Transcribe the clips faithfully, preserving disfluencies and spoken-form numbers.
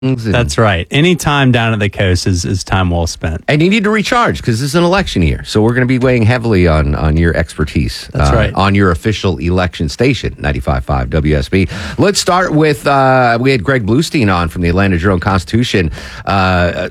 And, That's right. Any time down at the coast is, is time well spent. And you need to recharge because this is an election year. So we're going to be weighing heavily on, on your expertise. That's uh, right. On your official election station, ninety-five point five W S B. Let's start with, uh, we had Greg Bluestein on from the Atlanta Journal-Constitution. Uh,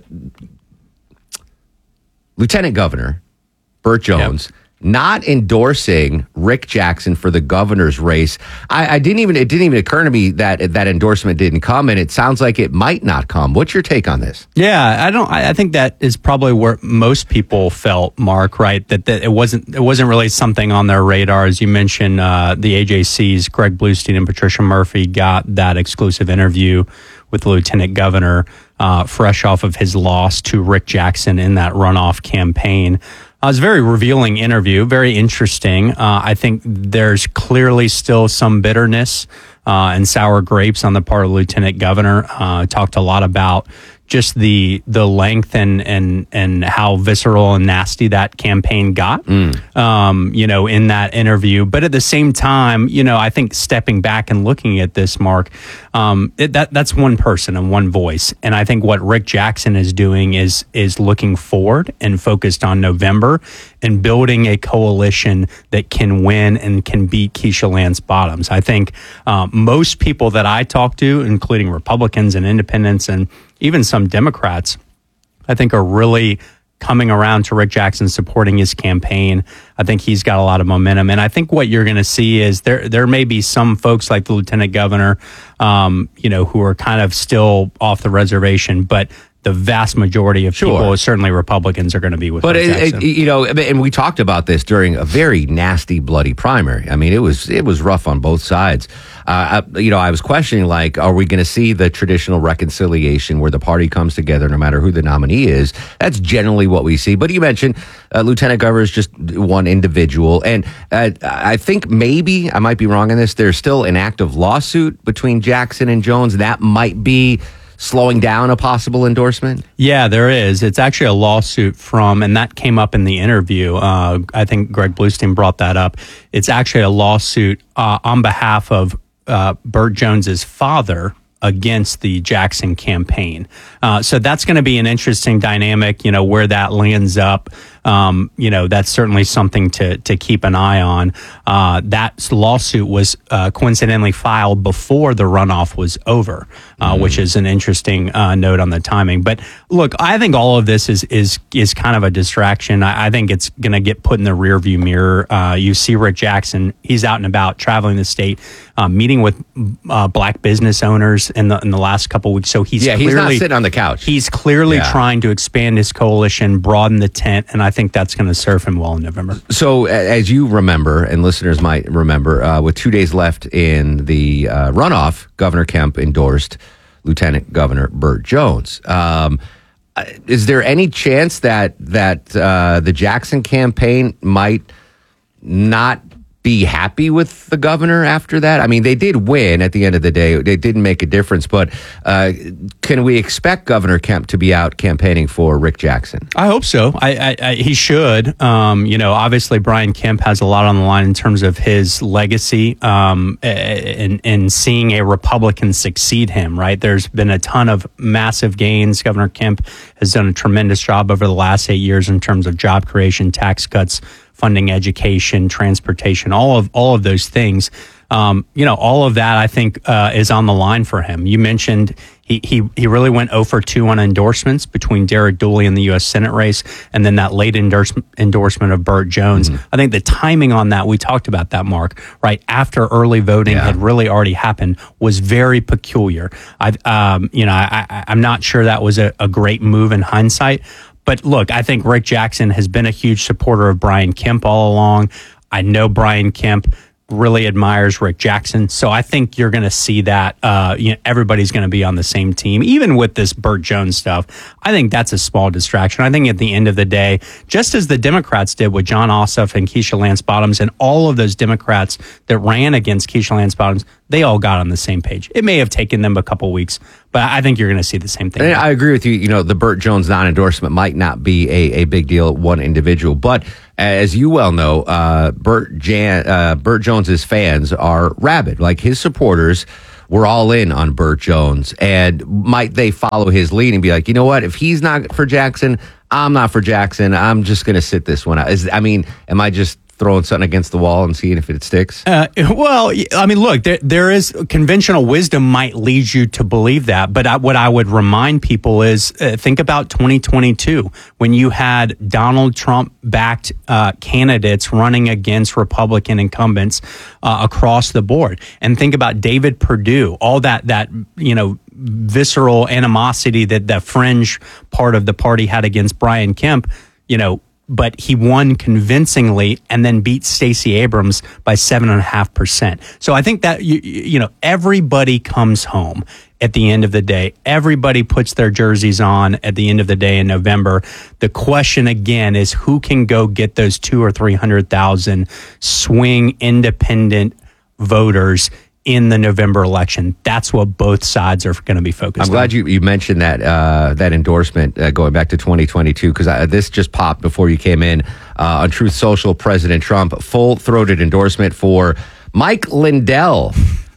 Lieutenant Governor Burt Jones. Yep. Not endorsing Rick Jackson for the governor's race. I, I didn't even, it didn't even occur to me that that endorsement didn't come, and it sounds like it might not come. What's your take on this? Yeah, I don't, I, I think that is probably where most people felt, Mark, right? That, that it wasn't, it wasn't really something on their radar. As you mentioned, uh, the A J C's Greg Bluestein and Patricia Murphy got that exclusive interview with the lieutenant governor, uh, fresh off of his loss to Rick Jackson in that runoff campaign. Uh, it was a very revealing interview, very interesting. Uh, I think there's clearly still some bitterness uh, and sour grapes on the part of the lieutenant governor. Uh, talked a lot about just the the length and and and how visceral and nasty that campaign got, mm. um, you know, in that interview. But at the same time, you know, I think stepping back and looking at this, Mark, um, it, that that's one person and one voice. And I think what Rick Jackson is doing is is looking forward and focused on November and building a coalition that can win and can beat Keisha Lance Bottoms. I think uh, most people that I talk to, including Republicans and independents and even some Democrats, I think are really coming around to Rick Jackson supporting his campaign. I think he's got a lot of momentum. And I think what you're going to see is there there may be some folks like the lieutenant governor, um, you know, who are kind of still off the reservation, but the vast majority of sure. people, certainly Republicans, are going to be with but Rick it, Jackson. It, you know, and we talked about this during a very nasty, bloody primary. I mean, it was it was rough on both sides. Uh, I, you know, I was questioning, like, are we going to see the traditional reconciliation where the party comes together no matter who the nominee is? That's generally what we see. But you mentioned uh, Lieutenant Governor is just one individual. And uh, I think maybe, I might be wrong on this, there's still an active lawsuit between Jackson and Jones. That might be slowing down a possible endorsement? Yeah, there is. It's actually a lawsuit from, and that came up in the interview. Uh, I think Greg Bluestein brought that up. It's actually a lawsuit uh, on behalf of uh, Burt Jones's father against the Jackson campaign. Uh, so that's going to be an interesting dynamic, you know, where that lands up. Um, you know, that's certainly something to to keep an eye on. Uh, that lawsuit was uh, coincidentally filed before the runoff was over, uh, mm. which is an interesting uh, note on the timing. But look, I think all of this is is is kind of a distraction. I, I think it's going to get put in the rearview mirror. Uh, you see Rick Jackson; he's out and about, traveling the state, uh, meeting with uh, black business owners in the in the last couple of weeks. So he's yeah, clearly, he's not sitting on the couch. He's clearly yeah. trying to expand his coalition, broaden the tent, and I think that's going to serve him well in November. So, as you remember, and listeners might remember, uh, with two days left in the uh, runoff, Governor Kemp endorsed Lieutenant Governor Burt Jones. Um, is there any chance that that uh, the Jackson campaign might not be happy with the governor after that? I mean, they did win at the end of the day. It didn't make a difference, but uh, can we expect Governor Kemp to be out campaigning for Rick Jackson? I hope so. I, I, I he should. Um, you know, obviously Brian Kemp has a lot on the line in terms of his legacy um, and, and seeing a Republican succeed him, right? There's been a ton of massive gains. Governor Kemp has done a tremendous job over the last eight years in terms of job creation, tax cuts, funding education, transportation, all of all of those things. Um, you know, all of that I think uh, is on the line for him. You mentioned he he he really went oh for two on endorsements between Derek Dooley in the U S Senate race, and then that late endorse, endorsement of Burt Jones. Mm-hmm. I think the timing on that, we talked about that, Mark, right after early voting yeah. had really already happened, was very peculiar. I, um, you know, I, I, I'm not sure that was a, a great move in hindsight. But look, I think Rick Jackson has been a huge supporter of Brian Kemp all along. I know Brian Kemp really admires Rick Jackson. So I think you're going to see that uh, you know, everybody's going to be on the same team. Even with this Burt Jones stuff, I think that's a small distraction. I think at the end of the day, just as the Democrats did with Jon Ossoff and Keisha Lance Bottoms and all of those Democrats that ran against Keisha Lance Bottoms, they all got on the same page. It may have taken them a couple weeks, but I think you're going to see the same thing. And I agree with you. You know, the Burt Jones non-endorsement might not be a, a big deal at one individual, but as you well know, uh, Burt, Jan, uh, Burt Jones's fans are rabid. Like his supporters we're all in on Burt Jones. And might they follow his lead and be like, you know what, if he's not for Jackson, I'm not for Jackson. I'm just going to sit this one out. Is, I mean, am I just throwing something against the wall and seeing if it sticks? Uh, well, I mean, look, there, there is conventional wisdom might lead you to believe that. But I, what I would remind people is uh, think about twenty twenty-two when you had Donald Trump backed uh, candidates running against Republican incumbents uh, across the board. And think about David Perdue, all that, that, you know, visceral animosity that the fringe part of the party had against Brian Kemp, you know, but he won convincingly and then beat Stacey Abrams by seven and a half percent. So I think that, you, you know, everybody comes home at the end of the day. Everybody puts their jerseys on at the end of the day in November. The question again is who can go get those two or three hundred thousand swing independent voters in the November election. That's what both sides are going to be focused on. I'm glad you, you mentioned that uh, that endorsement uh, going back to twenty twenty-two, because this just popped before you came in uh, on Truth Social. President Trump, full-throated endorsement for Mike Lindell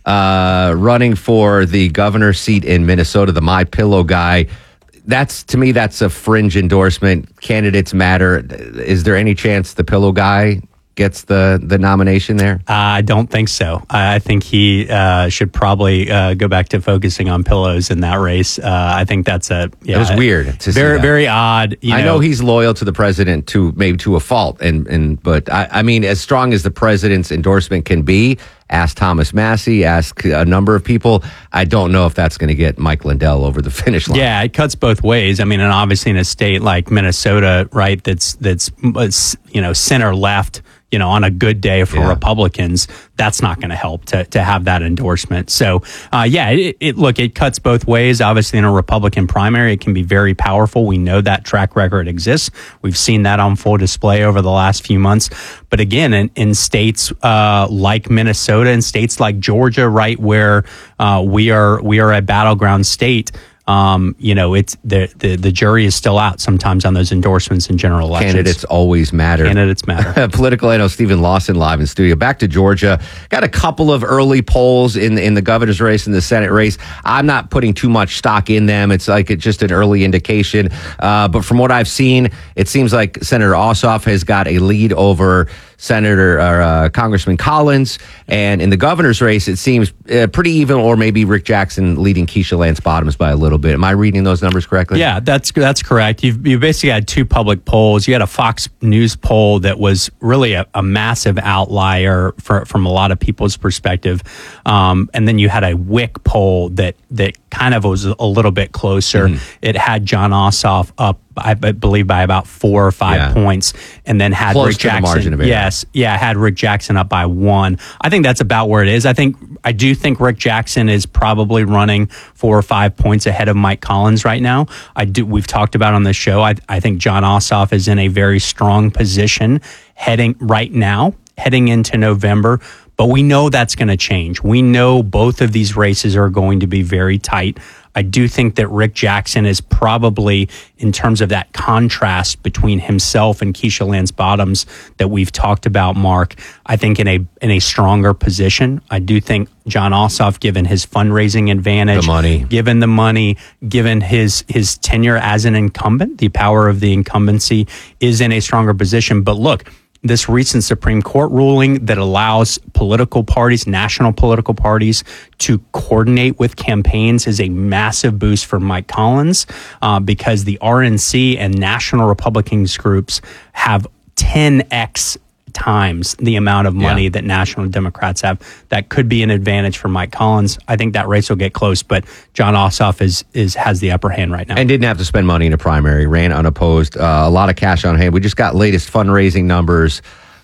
uh, running for the governor's seat in Minnesota, the My Pillow guy. That's, to me, that's a fringe endorsement. Candidates matter. Is there any chance the Pillow guy gets the the nomination there? I don't think so. I think he uh, should probably uh, go back to focusing on pillows in that race. Uh, I think that's a yeah, it was weird to see very that. very odd. You I know, know he's loyal to the president to maybe to a fault, and and but I, I mean, as strong as the president's endorsement can be, ask Thomas Massey, ask a number of people. I don't know if that's going to get Mike Lindell over the finish line. Yeah, it cuts both ways. I mean, and obviously in a state like Minnesota, right, that's that's you know center left. You know, on a good day for yeah. Republicans, that's not going to help to to have that endorsement. So, uh, yeah, it, it look it cuts both ways. Obviously, in a Republican primary, it can be very powerful. We know that track record exists. We've seen that on full display over the last few months. But again, in, in states uh, like Minnesota and states like Georgia, right, where uh, we are we are a battleground state. Um, you know, it's the, the the jury is still out sometimes on those endorsements in general elections. Candidates always matter. Candidates matter. Political analyst Stephen Lawson live in studio. Back to Georgia. Got a couple of early polls in in the governor's race and the Senate race. I'm not putting too much stock in them. It's like it's just an early indication. Uh, but from what I've seen, it seems like Senator Ossoff has got a lead over Senator or uh, Congressman Collins, and in the governor's race, it seems uh, pretty even, or maybe Rick Jackson leading Keisha Lance Bottoms by a little bit. Am I reading those numbers correctly? Yeah, that's that's correct. You've you basically had two public polls. You had a Fox News poll that was really a, a massive outlier for, from a lot of people's perspective, um, and then you had a W I C poll that that kind of was a little bit closer. Mm-hmm. It had Jon Ossoff up, I believe, by about four or five yeah. points, and then had Close Rick to the Jackson. margin of error. Yes, yeah, had Rick Jackson up by one. I think that's about where it is. I think I do think Rick Jackson is probably running four or five points ahead of Mike Collins right now. I do. We've talked about on the show. I, I think Jon Ossoff is in a very strong position heading right now, heading into November. But we know that's going to change. We know both of these races are going to be very tight. I do think that Rick Jackson is probably, in terms of that contrast between himself and Keisha Lance Bottoms that we've talked about, Mark, I think in a in a stronger position. I do think Jon Ossoff, given his fundraising advantage, the money, given the money, given his his tenure as an incumbent, the power of the incumbency, is in a stronger position. But look, this recent Supreme Court ruling that allows political parties, national political parties, to coordinate with campaigns is a massive boost for Mike Collins uh, because the R N C and national Republicans groups have ten x times the amount of money yeah. that national Democrats have. That could be an advantage for Mike Collins. I think that race will get close, but Jon Ossoff is is has the upper hand right now. And didn't have to spend money in a primary, ran unopposed, uh, a lot of cash on hand. We just got latest fundraising numbers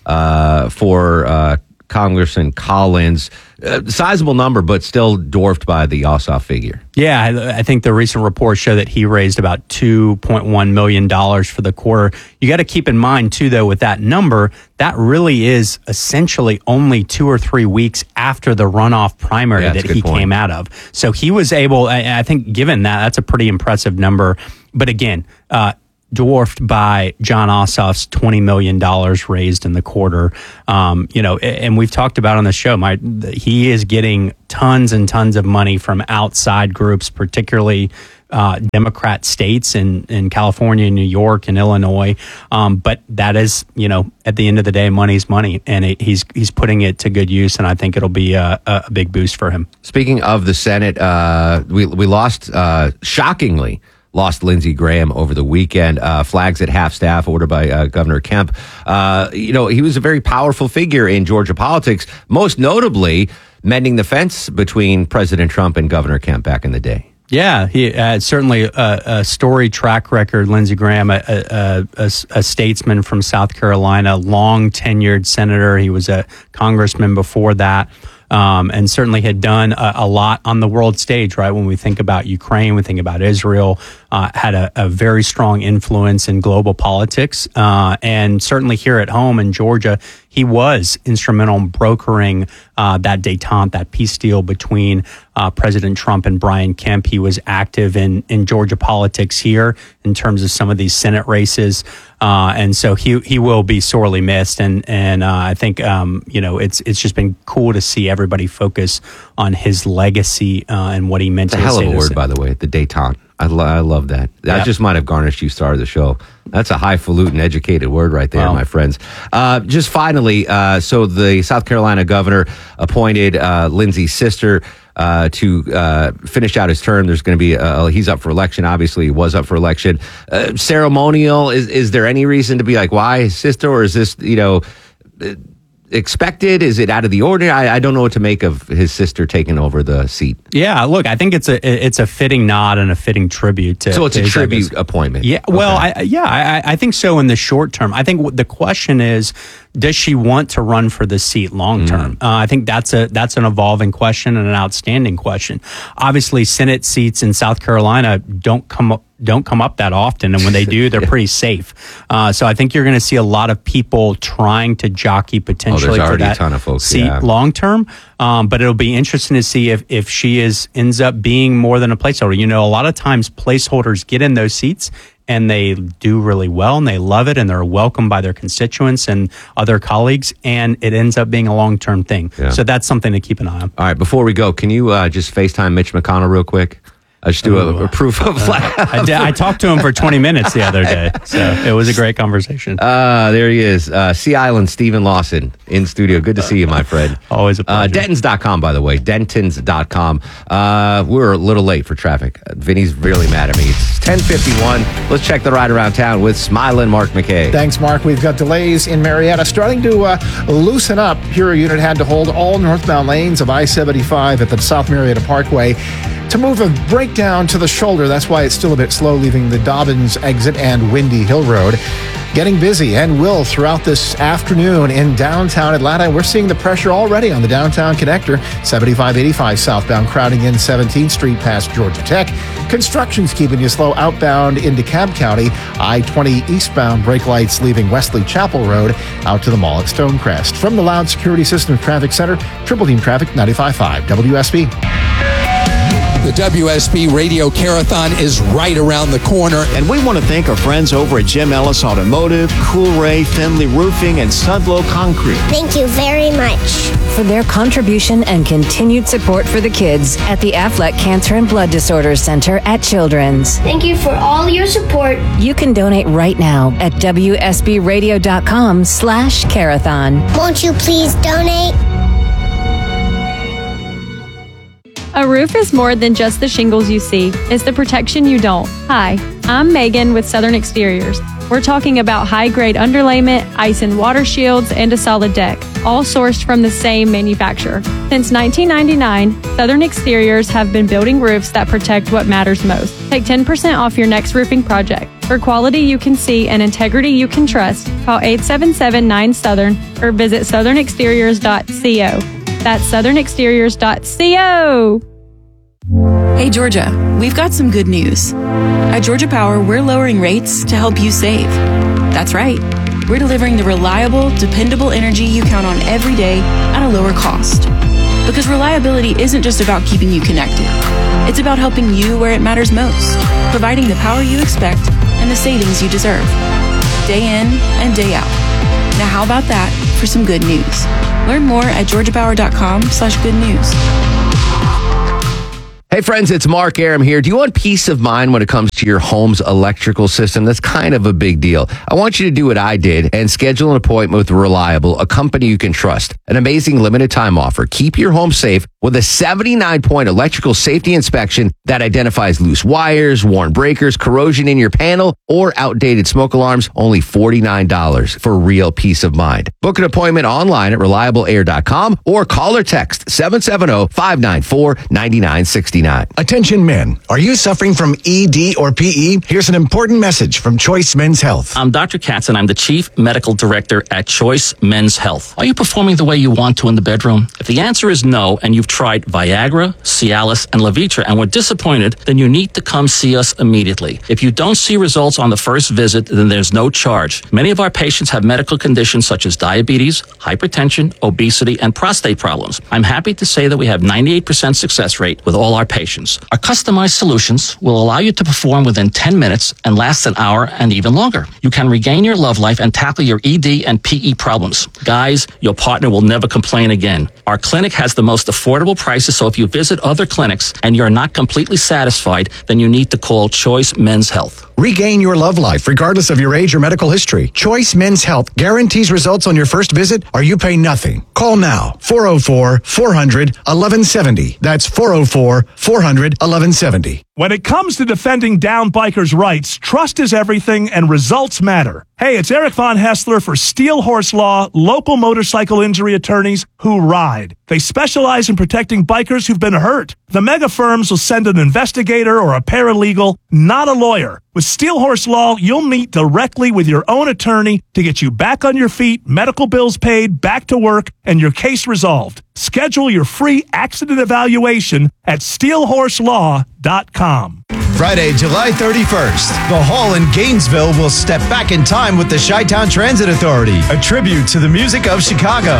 uh, for uh, Congressman Collins. Uh, sizable number, but still dwarfed by the Ossoff figure. Yeah, I, I think the recent reports show that he raised about two point one million dollars for the quarter. You got to keep in mind, too, though, with that number, that really is essentially only two or three weeks after the runoff primary yeah, that he point. came out of. So he was able, I, I think, given that, that's a pretty impressive number. But again, uh, dwarfed by John Ossoff's twenty million dollars raised in the quarter. Um, you know, and we've talked about on the show, my, he is getting tons and tons of money from outside groups, particularly uh, Democrat states in, in California, New York, and Illinois. Um, but that is, you know, at the end of the day, money's money, and it, he's he's putting it to good use, and I think it'll be a, a big boost for him. Speaking of the Senate, uh, we we lost uh, shockingly. Lost Lindsey Graham over the weekend. Uh, flags at half staff, ordered by uh, Governor Kemp. Uh, you know, he was a very powerful figure in Georgia politics, most notably mending the fence between President Trump and Governor Kemp back in the day. Yeah, he uh, certainly a, a storied track record. Lindsey Graham, a, a, a, a statesman from South Carolina, long tenured senator. He was a congressman before that. Um, and certainly had done a, a lot on the world stage, right? When we think about Ukraine, we think about Israel, uh, had a, a very strong influence in global politics. Uh, and certainly here at home in Georgia, he was instrumental in brokering uh, that détente, that peace deal between uh, President Trump and Brian Kemp. He was active in, in Georgia politics here in terms of some of these Senate races. Uh, and so he he will be sorely missed. And and uh, I think, um, you know, it's it's just been cool to see everybody focus on his legacy uh, and what he meant it's to a hell of a word, citizen. by the way, the détente. I, lo- I love that. That Yep. just might have garnished you star of the show. That's a highfalutin, educated word right there, Wow. my friends. Uh, just finally, uh, so the South Carolina governor appointed uh, Lindsey's sister uh, to uh, finish out his term. There's going to be, uh, he's up for election. Obviously, he was up for election. Uh, ceremonial, is, is there any reason to be like, why his sister? Or is this, you know, uh, expected? Is it out of the ordinary? I, I don't know what to make of his sister taking over the seat. Yeah, look, I think it's a it's a fitting nod and a fitting tribute to. So it's to a his tribute legacy. appointment. Yeah, well, Okay. I, yeah, I, I think so in the short term. I think what the question is, does she want to run for the seat long term? Mm. Uh, I think that's a that's an evolving question and an outstanding question. Obviously, Senate seats in South Carolina don't come up. don't come up that often, and when they do, they're pretty safe. Uh, so I think you're going to see a lot of people trying to jockey potentially for already a that ton of folks, seat yeah. long term. Um, but it'll be interesting to see if if she is ends up being more than a placeholder. You know, a lot of times placeholders get in those seats and they do really well and they love it and they're welcomed by their constituents and other colleagues, and it ends up being a long term thing. Yeah. So that's something to keep an eye on. All right, before we go, can you uh, just FaceTime Mitch McConnell real quick? I just do a, a proof of flag. I, did, I talked to him for twenty minutes the other day, so it was a great conversation. Uh, there he is. Uh, Sea Island, Stephen Lawson in studio. Good to see you, my friend. Always a Uh, pleasure. Dentons dot com, by the way. Dentons dot com. Uh, we're a little late for traffic. Uh, Vinny's really mad at me. It's ten fifty-one. Let's check the ride around town with smiling Mark McKay. Thanks, Mark. We've got delays in Marietta starting to uh, loosen up. Here, a unit had to hold all northbound lanes of I seventy-five at the South Marietta Parkway to move a breakdown to the shoulder. That's why it's still a bit slow leaving the Dobbins exit and Windy Hill Road. Getting busy and will throughout this afternoon in downtown Atlanta. We're seeing the pressure already on the downtown connector. seventy-five eighty-five southbound crowding in seventeenth Street past Georgia Tech. Construction's keeping you slow outbound into Cobb County. I twenty eastbound brake lights leaving Wesley Chapel Road out to the mall at Stonecrest. From the Loud Security Systems Traffic Center, Triple Team Traffic ninety-five point five W S B. The W S B Radio Carathon is right around the corner. And we want to thank our friends over at Jim Ellis Automotive, Coolray, Finley Roofing, and Sudlow Concrete. Thank you very much for their contribution and continued support for the kids at the Aflac Cancer and Blood Disorders Center at Children's. Thank you for all your support. You can donate right now at W S B radio dot com slash Carathon. Won't you please donate? A roof is more than just the shingles you see. It's the protection you don't. Hi, I'm Megan with Southern Exteriors. We're talking about high-grade underlayment, ice and water shields, and a solid deck, all sourced from the same manufacturer. Since nineteen ninety-nine, Southern Exteriors have been building roofs that protect what matters most. Take ten percent off your next roofing project. For quality you can see and integrity you can trust, call eight seven seven nine Southern or visit southern exteriors dot co. That's southern exteriors dot co. Hey, Georgia, we've got some good news. At Georgia Power, we're lowering rates to help you save. That's right. We're delivering the reliable, dependable energy you count on every day at a lower cost. Because reliability isn't just about keeping you connected. It's about helping you where it matters most, providing the power you expect and the savings you deserve. Day in and day out. Now how about that for some good news? Learn more at georgiapower.com slash good news. Hey friends, it's Mark Aram here. Do you want peace of mind when it comes to your home's electrical system? That's kind of a big deal. I want you to do what I did and schedule an appointment with Reliable, a company you can trust. An amazing limited time offer. Keep your home safe with a seventy-nine point electrical safety inspection that identifies loose wires, worn breakers, corrosion in your panel, or outdated smoke alarms. Only forty-nine dollars for real peace of mind. Book an appointment online at reliable air dot com or call or text seven seven zero, five nine four, nine nine six nine. Attention men, are you suffering from E D or P E? Here's an important message from Choice Men's Health. I'm Doctor Katz and I'm the Chief Medical Director at Choice Men's Health. Are you performing the way you want to in the bedroom? If the answer is no and you've tried Viagra, Cialis, and Levitra and were disappointed, then you need to come see us immediately. If you don't see results on the first visit, then there's no charge. Many of our patients have medical conditions such as diabetes, hypertension, obesity, and prostate problems. I'm happy to say that we have ninety-eight percent success rate with all our patients. Our customized solutions will allow you to perform within ten minutes and last an hour and even longer. You can regain your love life and tackle your E D and P E problems. Guys, your partner will never complain again. Our clinic has the most affordable prices, so if you visit other clinics and you're not completely satisfied, then you need to call Choice Men's Health. Regain your love life regardless of your age or medical history. Choice Men's Health guarantees results on your first visit or you pay nothing. Call now, four oh four, four hundred, eleven seventy. That's four oh four, four hundred, eleven seventy. When it comes to defending down bikers' rights, trust is everything and results matter. Hey, it's Eric Von Hessler for Steel Horse Law, local motorcycle injury attorneys who ride. They specialize in protecting bikers who've been hurt. The mega firms will send an investigator or a paralegal, not a lawyer. With Steel Horse Law, you'll meet directly with your own attorney to get you back on your feet, medical bills paid, back to work, and your case resolved. Schedule your free accident evaluation at steel horse law dot com. Friday, July thirty-first, the Hall in Gainesville will step back in time with the Chi-Town Transit Authority, a tribute to the music of Chicago.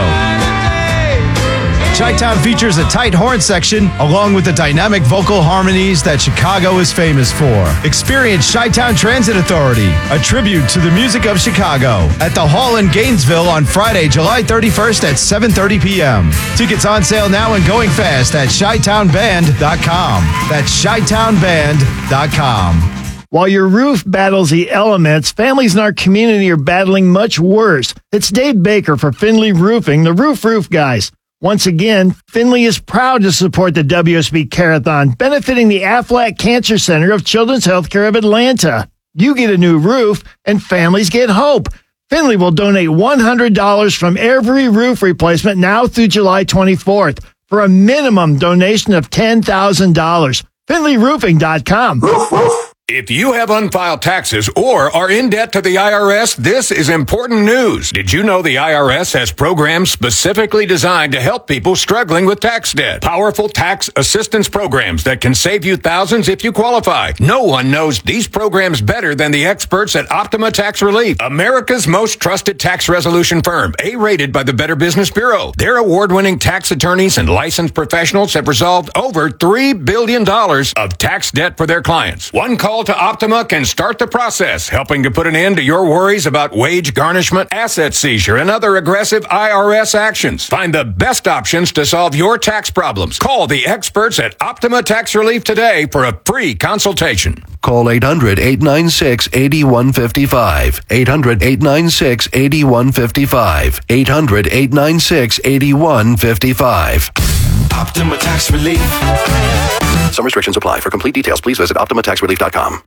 Chi-Town features a tight horn section along with the dynamic vocal harmonies that Chicago is famous for. Experience Chi-Town Transit Authority, a tribute to the music of Chicago, at the Hall in Gainesville on Friday, July thirty-first at seven thirty p.m. Tickets on sale now and going fast at chi town band dot com. That's chi town band dot com. While your roof battles the elements, families in our community are battling much worse. It's Dave Baker for Finley Roofing, the Roof Roof Guys. Once again, Finley is proud to support the W S B Carathon, benefiting the Aflac Cancer Center of Children's Healthcare of Atlanta. You get a new roof, and families get hope. Finley will donate one hundred dollars from every roof replacement now through July twenty-fourth for a minimum donation of ten thousand dollars. finley roofing dot com. If you have unfiled taxes or are in debt to the I R S, this is important news. Did you know the I R S has programs specifically designed to help people struggling with tax debt? Powerful tax assistance programs that can save you thousands if you qualify. No one knows these programs better than the experts at Optima Tax Relief, America's most trusted tax resolution firm, A-rated by the Better Business Bureau. Their award-winning tax attorneys and licensed professionals have resolved over three billion dollars of tax debt for their clients. One call to Optima can start the process, helping to put an end to your worries about wage garnishment, asset seizure, and other aggressive I R S actions. Find the best options to solve your tax problems. Call the experts at Optima Tax Relief today for a free consultation. Call eight hundred, eight nine six, eight one five five. eight hundred, eight nine six, eight one five five. eight hundred, eight nine six, eight one five five. Optima Tax Relief. Some restrictions apply. For complete details, please visit optima tax relief dot com.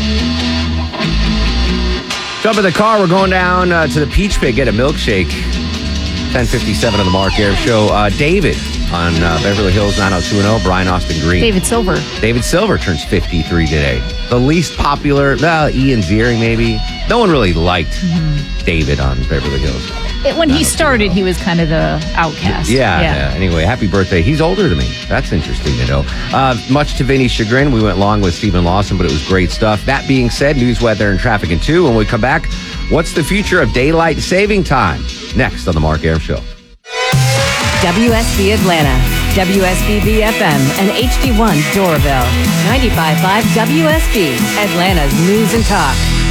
Jump in the car. We're going down uh, to the Peach Pit, get a milkshake. ten fifty-seven on the Mark Aram Show. Uh, David on uh, Beverly Hills nine oh two one oh, Brian Austin Green. David Silver. David Silver turns fifty-three today. The least popular, well, Ian Ziering maybe. No one really liked mm-hmm. David on Beverly Hills. It, when he started, he was kind of the outcast. Yeah, yeah. yeah. Anyway, happy birthday. He's older than me. That's interesting to know. Uh, much to Vinny's chagrin, we went long with Stephen Lawson, but it was great stuff. That being said, news, weather, and traffic in two. When we come back, what's the future of daylight saving time? Next on the Mark Aram Show. W S B Atlanta, W S B B F M, and H D one Doraville. ninety-five point five W S B, Atlanta's News and Talk.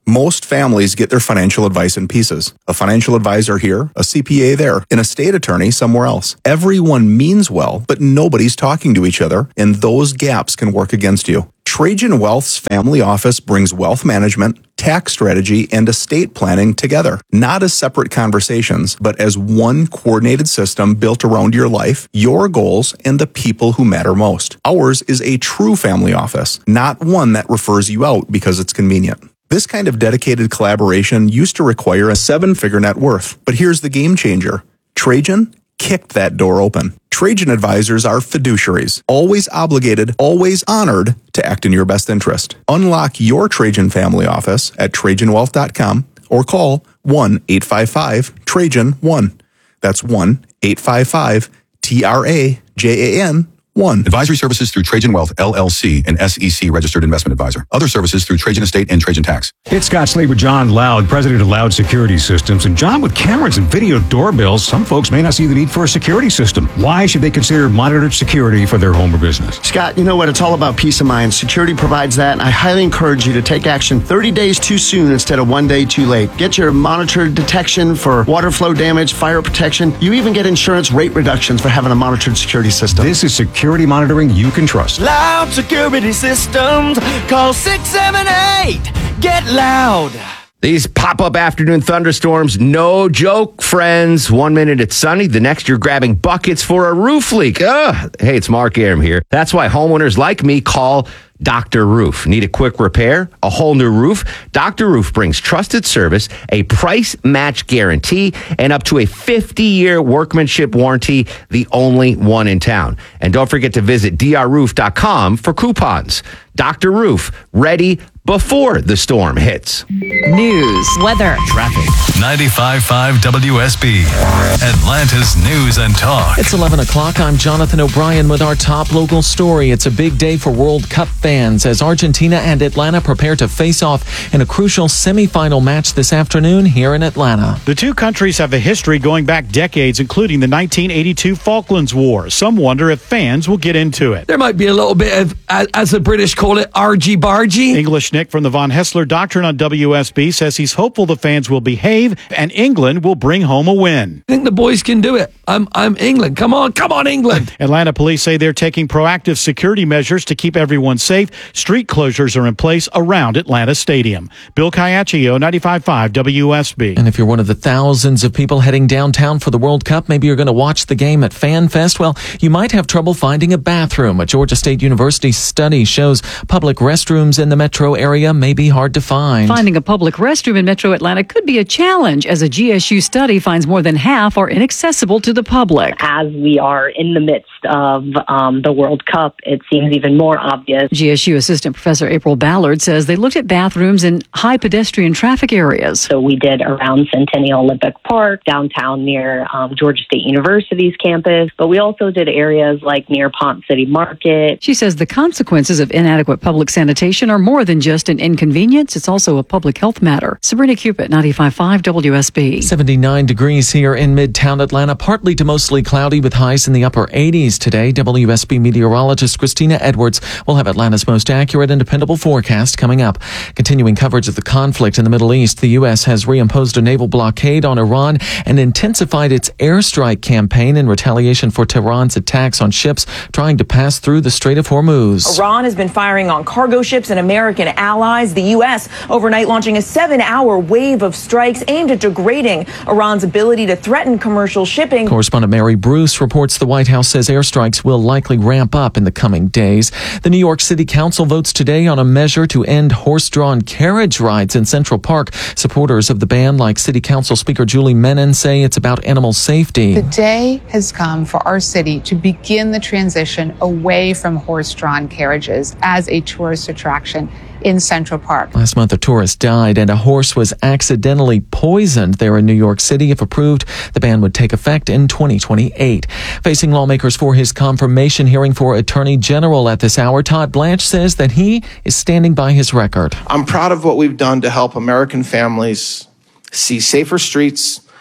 Most families get their financial advice in pieces. A financial advisor here, a C P A there, an estate attorney somewhere else. Everyone means well, but nobody's talking to each other, and those gaps can work against you. Trajan Wealth's family office brings wealth management, tax strategy, and estate planning together, not as separate conversations, but as one coordinated system built around your life, your goals, and the people who matter most. Ours is a true family office, not one that refers you out because it's convenient. This kind of dedicated collaboration used to require a seven-figure net worth, but here's the game changer. Trajan kicked that door open. Trajan advisors are fiduciaries, always obligated, always honored to act in your best interest. Unlock your Trajan family office at Trajan Wealth dot com or call one eight five five Trajan one. That's one eight five five T R A J A N one. Advisory services through Trajan Wealth, L L C, an S E C registered investment advisor. Other services through Trajan Estate and Trajan Tax. It's Scott Slade with John Loud, president of Loud Security Systems. And John, with cameras and video doorbells, some folks may not see the need for a security system. Why should they consider monitored security for their home or business? Scott, you know what? It's all about peace of mind. Security provides that, and I highly encourage you to take action thirty days too soon instead of one day too late. Get your monitored detection for water flow damage, fire protection. You even get insurance rate reductions for having a monitored security system. This is security monitoring you can trust. Loud Security Systems. Call six seven eight. Get loud. These pop-up afternoon thunderstorms, no joke, friends. One minute it's sunny, the next you're grabbing buckets for a roof leak. Ugh. Hey, it's Mark Aram here. That's why homeowners like me call Doctor Roof. Need a quick repair? A whole new roof? Doctor Roof brings trusted service, a price match guarantee, and up to a fifty-year workmanship warranty, the only one in town. And don't forget to visit D R roof dot com for coupons. Doctor Roof, ready before the storm hits. News, weather, traffic. ninety-five point five W S B, Atlanta's News and Talk. It's eleven o'clock. I'm Jonathan O'Brien with our top local story. It's a big day for World Cup fans as Argentina and Atlanta prepare to face off in a crucial semifinal match this afternoon here in Atlanta. The two countries have a history going back decades, including the nineteen eighty-two Falklands War. Some wonder if fans will get into it. There might be a little bit of, as the British call it, argy-bargy. English Nick from the Von Hessler Doctrine on W S B says he's hopeful the fans will behave and England will bring home a win. I think the boys can do it. I'm I'm England. Come on, come on, England. Atlanta police say they're taking proactive security measures to keep everyone safe. Street closures are in place around Atlanta Stadium. Bill Caiaccio, ninety-five point five W S B. And if you're one of the thousands of people heading downtown for the World Cup, maybe you're going to watch the game at Fan Fest. Well, you might have trouble finding a bathroom. A Georgia State University study shows public restrooms in the metro area may be hard to find. Finding a public restroom in Metro Atlanta could be a challenge, as a G S U study finds more than half are inaccessible to the public. As we are in the midst of um, the World Cup, it seems even more obvious. G S U Assistant Professor April Ballard says they looked at bathrooms in high pedestrian traffic areas. So we did around Centennial Olympic Park, downtown near um, Georgia State University's campus, but we also did areas like near Ponce City Market. She says the consequences of inadequate public sanitation are more than just an inconvenience. It's also a public health matter. Sabrina Cupid, ninety-five point five W S B. seventy-nine degrees here in Midtown Atlanta, partly to mostly cloudy with highs in the upper eighties today. W S B meteorologist Christina Edwards will have Atlanta's most accurate and dependable forecast coming up. Continuing coverage of the conflict in the Middle East, the U S has reimposed a naval blockade on Iran and intensified its airstrike campaign in retaliation for Tehran's attacks on ships trying to pass through the Strait of Hormuz. Iran has been firing on cargo ships and American allies. The U S overnight launching a seven-hour wave of strikes aimed at degrading Iran's ability to threaten commercial shipping. Correspondent Mary Bruce reports the White House says airstrikes will likely ramp up in the coming days. The New York City Council votes today on a measure to end horse-drawn carriage rides in Central Park. Supporters of the ban, like City Council Speaker Julie Menon, say it's about animal safety. The day has come for our city to begin the transition away from horse-drawn carriages as a tourist attraction in Central Park. Last month, a tourist died and a horse was accidentally poisoned there in New York City. If approved, the ban would take effect in twenty twenty-eight. Facing lawmakers for his confirmation hearing for Attorney General at this hour, Todd Blanche says that he is standing by his record. I'm proud of what we've done to help American families see safer streets,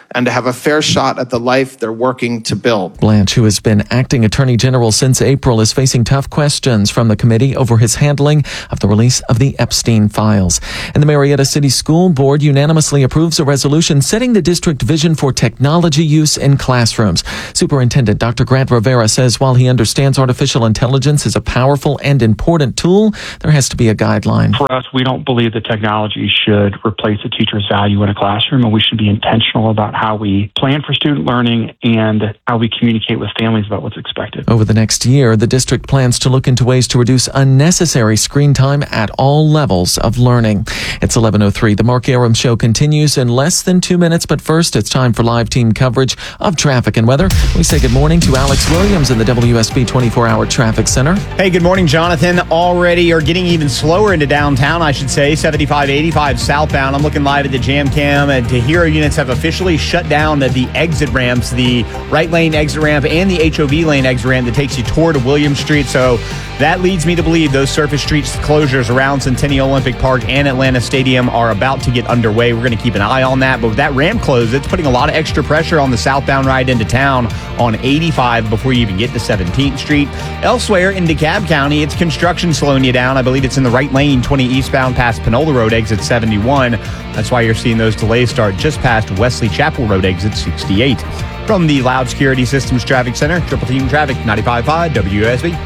and to have a fair shot at the life they're working to build. Blanche, who has been acting attorney general since April, is facing tough questions from the committee over his handling of the release of the Epstein files. And the Marietta City School Board unanimously approves a resolution setting the district vision for technology use in classrooms. Superintendent Doctor Grant Rivera says while he understands artificial intelligence is a powerful and important tool, there has to be a guideline. For us, we don't believe that technology should replace a teacher's value in a classroom, and we should be intentional about how we plan for student learning and how we communicate with families about what's expected. Over the next year, the district plans to look into ways to reduce unnecessary screen time at all levels of learning. It's eleven oh three. The Mark Aram Show continues in less than two minutes, but first it's time for live team coverage of traffic and weather. We say good morning to Alex Williams in the W S B twenty-four hour Traffic Center. Hey, good morning, Jonathan. Already are getting even slower into downtown, I should say. seventy-five eighty-five southbound. I'm looking live at the Jam Cam, and Tahira units have officially shut down the, the exit ramps, the right lane exit ramp and the H O V lane exit ramp that takes you toward Williams Street. So that leads me to believe those surface street closures around Centennial Olympic Park and Atlanta Stadium are about to get underway. We're going to keep an eye on that. But with that ramp closed, it's putting a lot of extra pressure on the southbound ride into town on eighty-five before you even get to seventeenth Street. Elsewhere in DeKalb County, it's construction slowing you down. I believe it's in the right lane, twenty eastbound past Panola Road, exit seventy-one. That's why you're seeing those delays start just past Wesley Chapel Road, exit sixty-eight. From the Loud Security Systems Traffic Center, Triple Team Traffic, ninety-five point five W S B.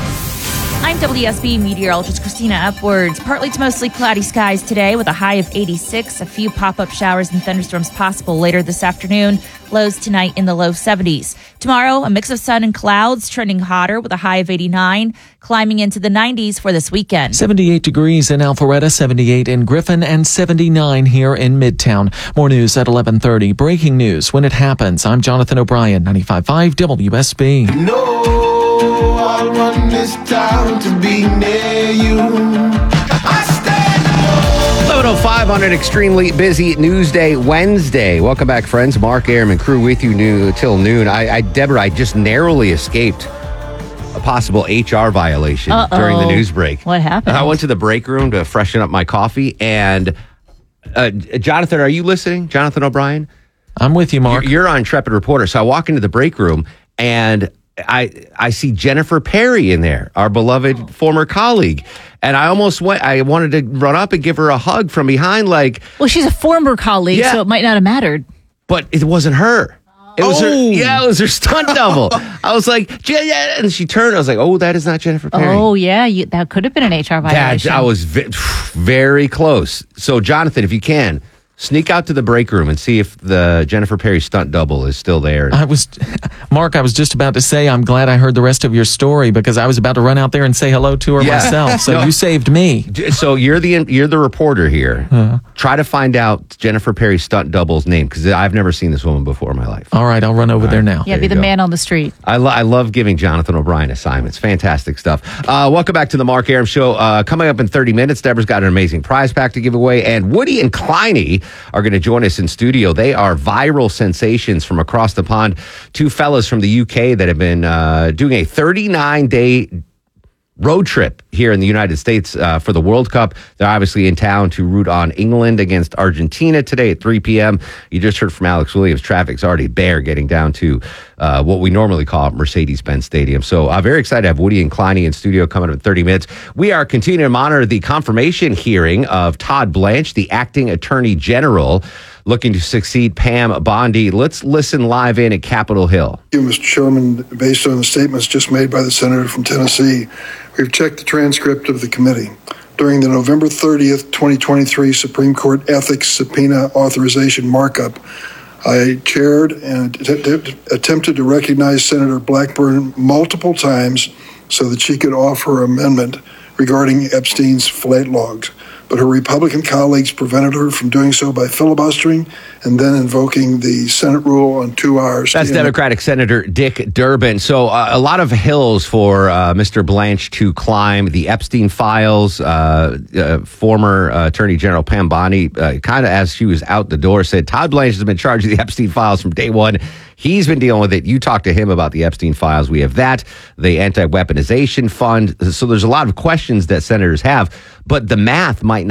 I'm W S B meteorologist Christina Upwards. Partly to mostly cloudy skies today with a high of eighty-six. A few pop-up showers and thunderstorms possible later this afternoon. Lows tonight in the low seventies. Tomorrow, a mix of sun and clouds, trending hotter with a high of eighty-nine, climbing into the nineties for this weekend. seventy-eight degrees in Alpharetta, seventy-eight in Griffin, and seventy-nine here in Midtown. More news at eleven thirty. Breaking news when it happens. I'm Jonathan O'Brien, ninety-five point five W S B. No. I want this town to be near you. eleven oh five on an extremely busy News Day Wednesday. Welcome back, friends. Mark Aram and crew with you new, till noon. I, I, Deborah, I just narrowly escaped a possible H R violation Uh-oh. during the news break. What happened? I went to the break room to freshen up my coffee, and uh, Jonathan, are you listening? Jonathan O'Brien? I'm with you, Mark. You're, you're on Intrepid Reporter. So I walk into the break room, and I I see Jennifer Perry in there, our beloved former colleague. And I almost went, I wanted to run up and give her a hug from behind, like. Well, she's a former colleague, Yeah. so it might not have mattered. But it wasn't her. It was her. Oh. Yeah, it was her stunt double. I was like, "Jen," yeah, and she turned. I was like, oh, that is not Jennifer Perry. Oh, yeah, you, that could have been an H R That, violation. I was ve- very close. So, Jonathan, if you can, sneak out to the break room and see if the Jennifer Perry stunt double is still there. I was, Mark, I was just about to say, I'm glad I heard the rest of your story because I was about to run out there and say hello to her Yeah. myself. So No. you saved me. So you're the you're the reporter here. Uh, Try to find out Jennifer Perry's stunt double's name because I've never seen this woman before in my life. All right, I'll run over All there right. now. yeah, There be you the go. man on the street. I, lo- I love giving Jonathan O'Brien assignments. Fantastic stuff. Uh, welcome back to the Mark Aram Show. Uh, coming up in thirty minutes, Deborah's got an amazing prize pack to give away, and Woody and Kleiny are going to join us in studio. They are viral sensations from across the pond. Two fellas from the U K that have been uh, doing a thirty-nine day road trip here in the United States uh, for the World Cup. They're obviously in town to root on England against Argentina today at three p.m. You just heard from Alex Williams. Traffic's already bare getting down to uh, what we normally call Mercedes-Benz Stadium. So I'm very excited to have Woody and Kleiny in studio coming up in thirty minutes. We are continuing to monitor the confirmation hearing of Todd Blanche, the acting attorney general, looking to succeed Pam Bondi. Let's listen live in at Capitol Hill. Thank you, Mister Chairman. Based on the statements just made by the senator from Tennessee, we've checked the transcript of the committee. During the November thirtieth, twenty twenty-three Supreme Court Ethics Subpoena Authorization Markup, I chaired and att- attempted to recognize Senator Blackburn multiple times so that she could offer amendment regarding Epstein's flight logs. But her Republican colleagues prevented her from doing so by filibustering and then invoking the Senate rule on two hours. That's Democratic Senator Dick Durbin. So uh, a lot of hills for uh, Mister Blanche to climb. The Epstein files, uh, uh, former uh, Attorney General Pam Bondi, uh, kind of as she was out the door, said Todd Blanche has been charged with the Epstein files from day one. He's been dealing with it. You talked to him about the Epstein files. We have that, the anti-weaponization fund. So there's a lot of questions that senators have, but the math might not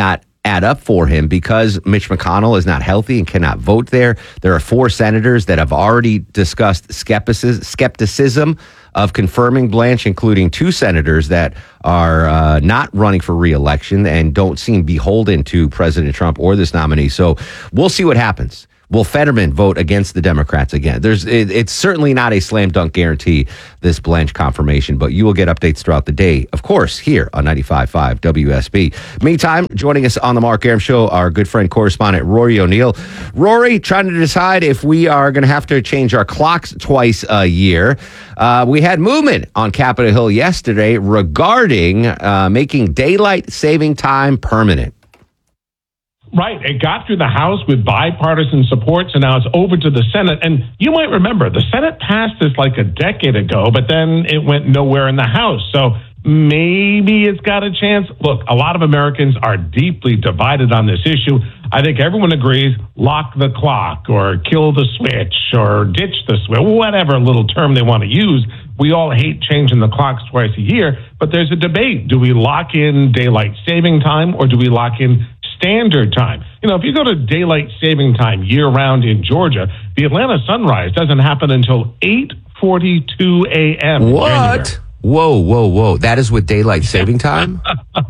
add up for him because Mitch McConnell is not healthy and cannot vote there. There are four senators that have already discussed skepticism, skepticism of confirming Blanche, including two senators that are uh, not running for re-election and don't seem beholden to President Trump or this nominee. So we'll see what happens. Will Fetterman vote against the Democrats again? There's, it, it's certainly not a slam dunk guarantee, this Blanche confirmation, but you will get updates throughout the day, of course, here on ninety-five point five W S B. Meantime, joining us on the Mark Arum Show, our good friend correspondent Rory O'Neill. Rory, trying to decide if we are going to have to change our clocks twice a year. Uh, we had movement on Capitol Hill yesterday regarding uh, making daylight saving time permanent. Right. It got through the House with bipartisan support, so now it's over to the Senate. And you might remember, the Senate passed this like a decade ago, but then it went nowhere in the House. So maybe it's got a chance. Look, a lot of Americans are deeply divided on this issue. I think everyone agrees, lock the clock or kill the switch or ditch the switch, whatever little term they want to use. We all hate changing the clocks twice a year, but there's a debate. Do we lock in daylight saving time or do we lock in standard time? You know, if you go to daylight saving time year round in Georgia, the Atlanta sunrise doesn't happen until eight forty-two a.m. What? Whoa, whoa, whoa. That is with daylight saving time?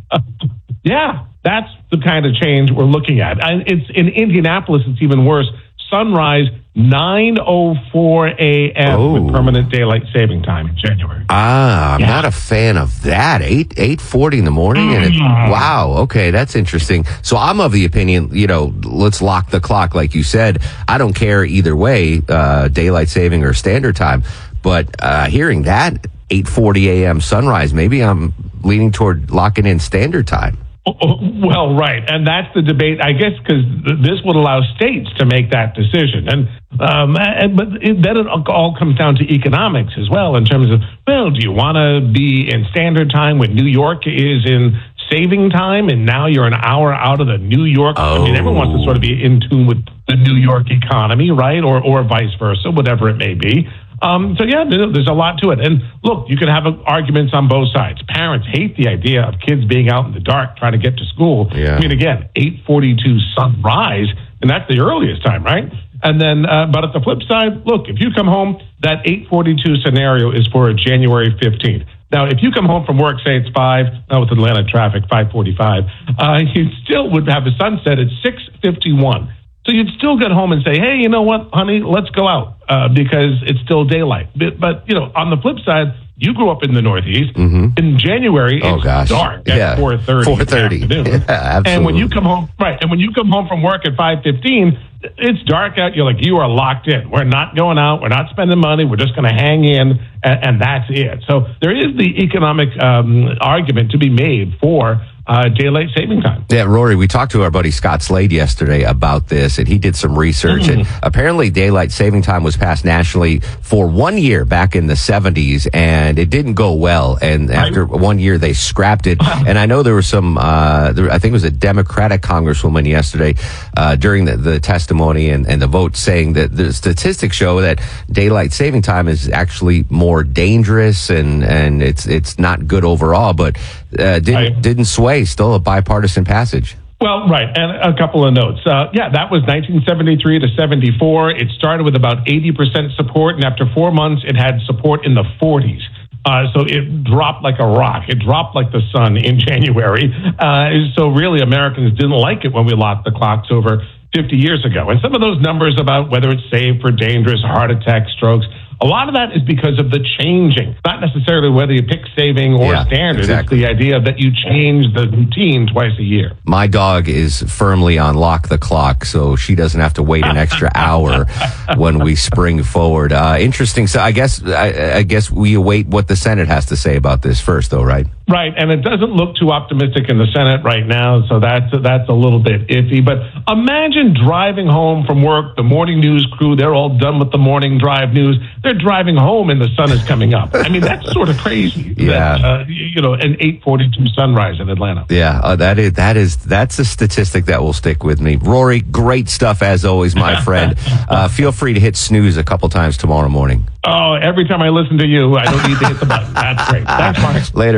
Yeah, that's the kind of change we're looking at. And it's in Indianapolis, it's even worse. Sunrise, nine oh four a.m. Oh. with permanent daylight saving time in January. Ah, I'm Yeah. not a fan of that. Eight eight forty in the morning, and it, wow, okay, that's interesting. So I'm of the opinion, you know, let's lock the clock, like you said. I don't care either way, uh, daylight saving or standard time. But uh, hearing that eight forty a.m. sunrise, maybe I'm leaning toward locking in standard time. Well, right. And that's the debate, I guess, because th- this would allow states to make that decision. And, um, and but it, then it all comes down to economics as well in terms of, well, do you want to be in standard time when New York is in saving time and now you're an hour out of the New York? Oh. I mean, everyone wants to sort of be in tune with the New York economy, right? Or, or vice versa, whatever it may be. Um, so, yeah, there's a lot to it. And look, you can have arguments on both sides. Parents hate the idea of kids being out in the dark trying to get to school. Yeah. I mean, again, eight forty-two sunrise, and that's the earliest time, right? And then, uh, but at the flip side, look, if you come home, that eight forty-two scenario is for January fifteenth. Now, if you come home from work, say it's five, now with Atlanta traffic, five forty-five, uh, you still would have a sunset at six fifty-one. So you'd still get home and say, hey, you know what, honey, let's go out uh, because it's still daylight. But, but, you know, on the flip side, you grew up in the Northeast. Mm-hmm. In January, Oh, it's gosh. dark Yeah. at four thirty. four thirty. Yeah, absolutely. And when you come home, right, and when you come home from work at five fifteen, it's dark out. You're like, you are locked in. We're not going out. We're not spending money. We're just going to hang in, and, and that's it. So there is the economic um, argument to be made for uh, daylight saving time. Yeah, Rory, we talked to our buddy Scott Slade yesterday about this, and he did some research. Mm. And apparently, daylight saving time was passed nationally for one year back in the seventies, and it didn't go well. And after one year, they scrapped it. And I know there was some, uh, there, I think it was a Democratic congresswoman yesterday uh, during the, the testimony and, and the vote saying that the statistics show that daylight saving time is actually more dangerous and, and it's it's not good overall, but uh, didn't, Right. didn't sway. Still a bipartisan passage. Well, right. And a couple of notes. Uh, yeah, that was nineteen seventy-three to seventy-four. It started with about eighty percent support, and after four months, it had support in the forties. Uh, so it dropped like a rock. It dropped like the sun in January. Uh, so really, Americans didn't like it when we locked the clocks over fifty years ago. And some of those numbers about whether it's safe or dangerous, heart attack, strokes, a lot of that is because of the changing, not necessarily whether you pick saving or Yeah, standard. exactly. It's the idea that you change the routine twice a year. My dog is firmly on lock the clock, so she doesn't have to wait an extra hour when we spring forward. Uh, interesting. So I guess I, I guess we await what the Senate has to say about this first, though, right? Right, and it doesn't look too optimistic in the Senate right now, so that's that's a little bit iffy. But imagine driving home from work, the morning news crew, they're all done with the morning drive news. They're driving home and the sun is coming up. I mean, that's sort of crazy. Yeah. That, uh, you know, an eight forty-two sunrise in Atlanta. Yeah, uh, that is that is that's a statistic that will stick with me. Rory, great stuff as always, my friend. Uh, feel free to hit snooze a couple times tomorrow morning. Oh, every time I listen to you, I don't need to hit the button. That's great. Thanks, Mark. Later, buddy.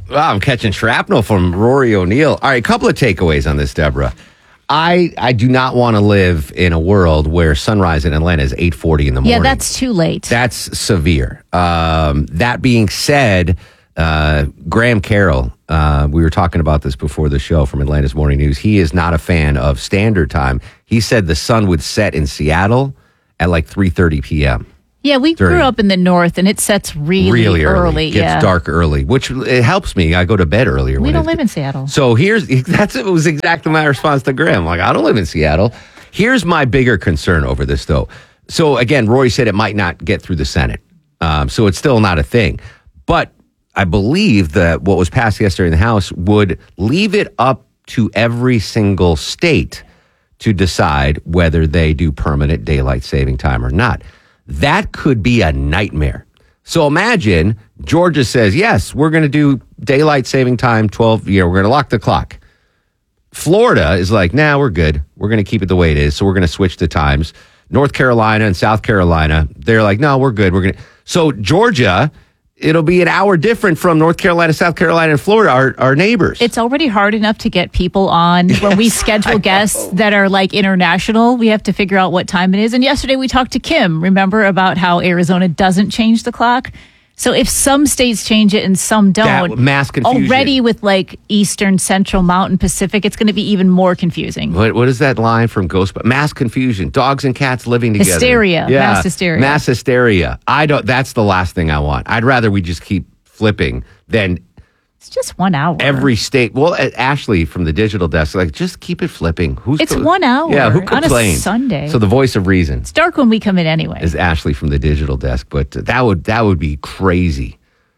Wow, I'm catching shrapnel from Rory O'Neill. All right, a couple of takeaways on this, Deborah. I I do not want to live in a world where sunrise in Atlanta is eight forty in the morning. Yeah, that's too late. That's severe. Um, that being said, uh, Graham Carroll, uh, we were talking about this before the show from Atlanta's Morning News. He is not a fan of standard time. He said the sun would set in Seattle at like three thirty p.m. Yeah, we During- grew up in the north, and it sets really, Really early. early. Gets yeah. dark early, which it helps me. I go to bed earlier. We when don't it- live in Seattle. So here's that's it was exactly my response to Graham. Like, I don't live in Seattle. Here's my bigger concern over this, though. So again, Rory said it might not get through the Senate, um, so it's still not a thing. But I believe that what was passed yesterday in the House would leave it up to every single state to decide whether they do permanent daylight saving time or not. That could be a nightmare. So imagine Georgia says, yes, we're going to do daylight saving time, twelve, you know, we're going to lock the clock. Florida is like, nah, we're good. We're going to keep it the way it is. So we're going to switch the times. North Carolina and South Carolina, they're like, no, we're good. We're going to. So Georgia, it'll be an hour different from North Carolina, South Carolina, and Florida, our, our neighbors. It's already hard enough to get people on when we schedule guests that are like international. We have to figure out what time it is. And yesterday we talked to Kim, remember, about how Arizona doesn't change the clock. So if some states change it and some don't, That mass confusion. already with like Eastern, Central, Mountain, Pacific, it's going to be even more confusing. What what is that line from Ghost? Mass confusion. Dogs and cats living together. Hysteria. Mass hysteria. Mass hysteria. I don't. That's the last thing I want. I'd rather we just keep flipping than It's just one hour. every state. Well, uh, Ashley from the digital desk, like, just keep it flipping. Who's It's co- one hour Yeah, who on a complains? Sunday. So the voice of reason It's dark when we come in anyway. is Ashley from the digital desk, but that would that would be crazy.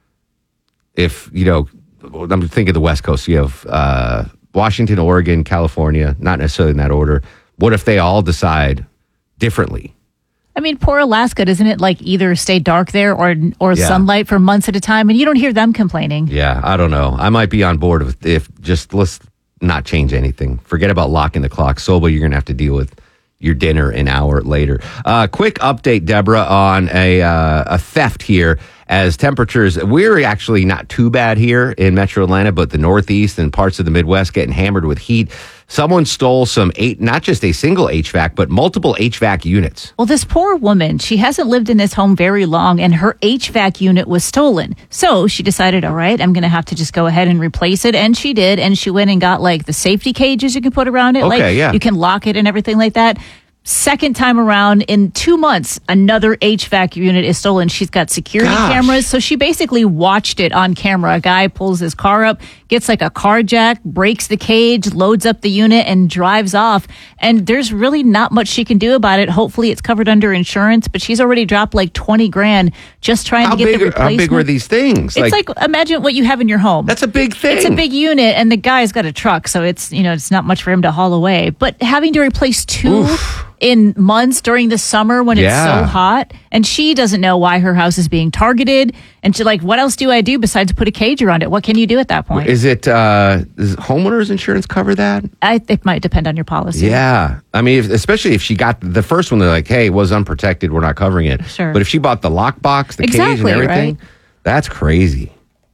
If, you know, I'm thinking the West Coast, you have uh, Washington, Oregon, California, not necessarily in that order. What if they all decide differently? I mean, poor Alaska, doesn't it like either stay dark there or or Yeah. sunlight for months at a time? And you don't hear them complaining. Yeah, I don't know. I might be on board with if just let's not change anything. Forget about locking the clock. Soba, you're going to have to deal with your dinner an hour later. Uh, quick update, Deborah, on a uh, a theft here. As temperatures, we're actually not too bad here in Metro Atlanta, but the Northeast and parts of the Midwest getting hammered with heat. Someone stole some eight, not just a single H V A C, but multiple H V A C units. Well, this poor woman, she hasn't lived in this home very long, and her H V A C unit was stolen. So she decided, all right, I'm going to have to just go ahead and replace it. And she did. And she went and got like the safety cages you can put around it. Okay, like yeah. you can lock it and everything like that. Second time around in two months, another H V A C unit is stolen. She's got security Gosh. cameras. So she basically watched it on camera. A guy pulls his car up, gets like a car jack, breaks the cage, loads up the unit and drives off. And there's really not much she can do about it. Hopefully it's covered under insurance, but she's already dropped like twenty grand just trying How to get big, the are- how replacement. big were these things? It's like, imagine what you have in your home. That's a big thing. It's a big unit, and the guy's got a truck, so it's you know it's not much for him to haul away. But having to replace two Oof. in months during the summer when it's Yeah. so hot, and she doesn't know why her house is being targeted, and she's like, "What else do I do besides put a cage around it? What can you do at that point?" Is it, uh, does homeowners insurance cover that? I, it might depend on your policy. Yeah. I mean, if, especially if she got the first one, they're like, hey, it was unprotected. We're not covering it. Sure. But if she bought the lockbox, the cage and Exactly, everything, right. that's crazy.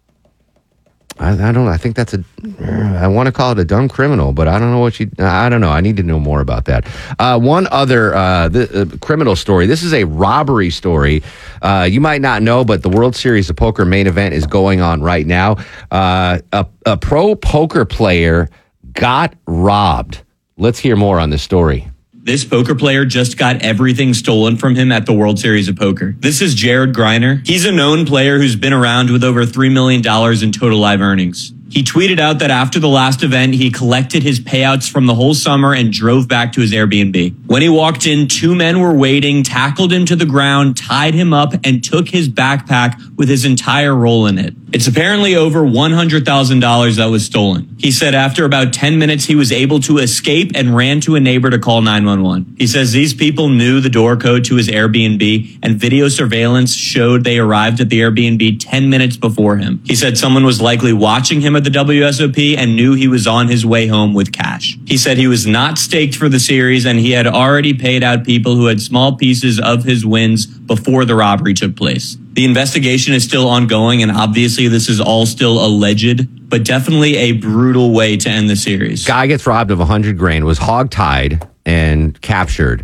I, I don't know. I think that's a, I want to call it a dumb criminal, but I don't know what she, I don't know. I need to know more about that. Uh, one other uh, the, uh, criminal story. This is a robbery story. Uh, you might not know, but the World Series of Poker main event is going on right now. Uh, a, a pro poker player got robbed. Let's hear more on this story. This poker player just got everything stolen from him at the World Series of Poker. This is Jared Greiner. He's a known player who's been around with over three million dollars in total live earnings. He tweeted out that after the last event, he collected his payouts from the whole summer and drove back to his Airbnb. When he walked in, two men were waiting, tackled him to the ground, tied him up, and took his backpack with his entire roll in it. It's apparently over one hundred thousand dollars that was stolen. He said after about ten minutes, he was able to escape and ran to a neighbor to call nine one one. He says these people knew the door code to his Airbnb, and video surveillance showed they arrived at the Airbnb ten minutes before him. He said someone was likely watching him at the W S O P and knew he was on his way home with cash. He said he was not staked for the series and he had already paid out people who had small pieces of his wins before the robbery took place. The investigation is still ongoing, and obviously this is all still alleged, but definitely a brutal way to end the series. Guy gets robbed of a hundred grand, was hogtied and captured.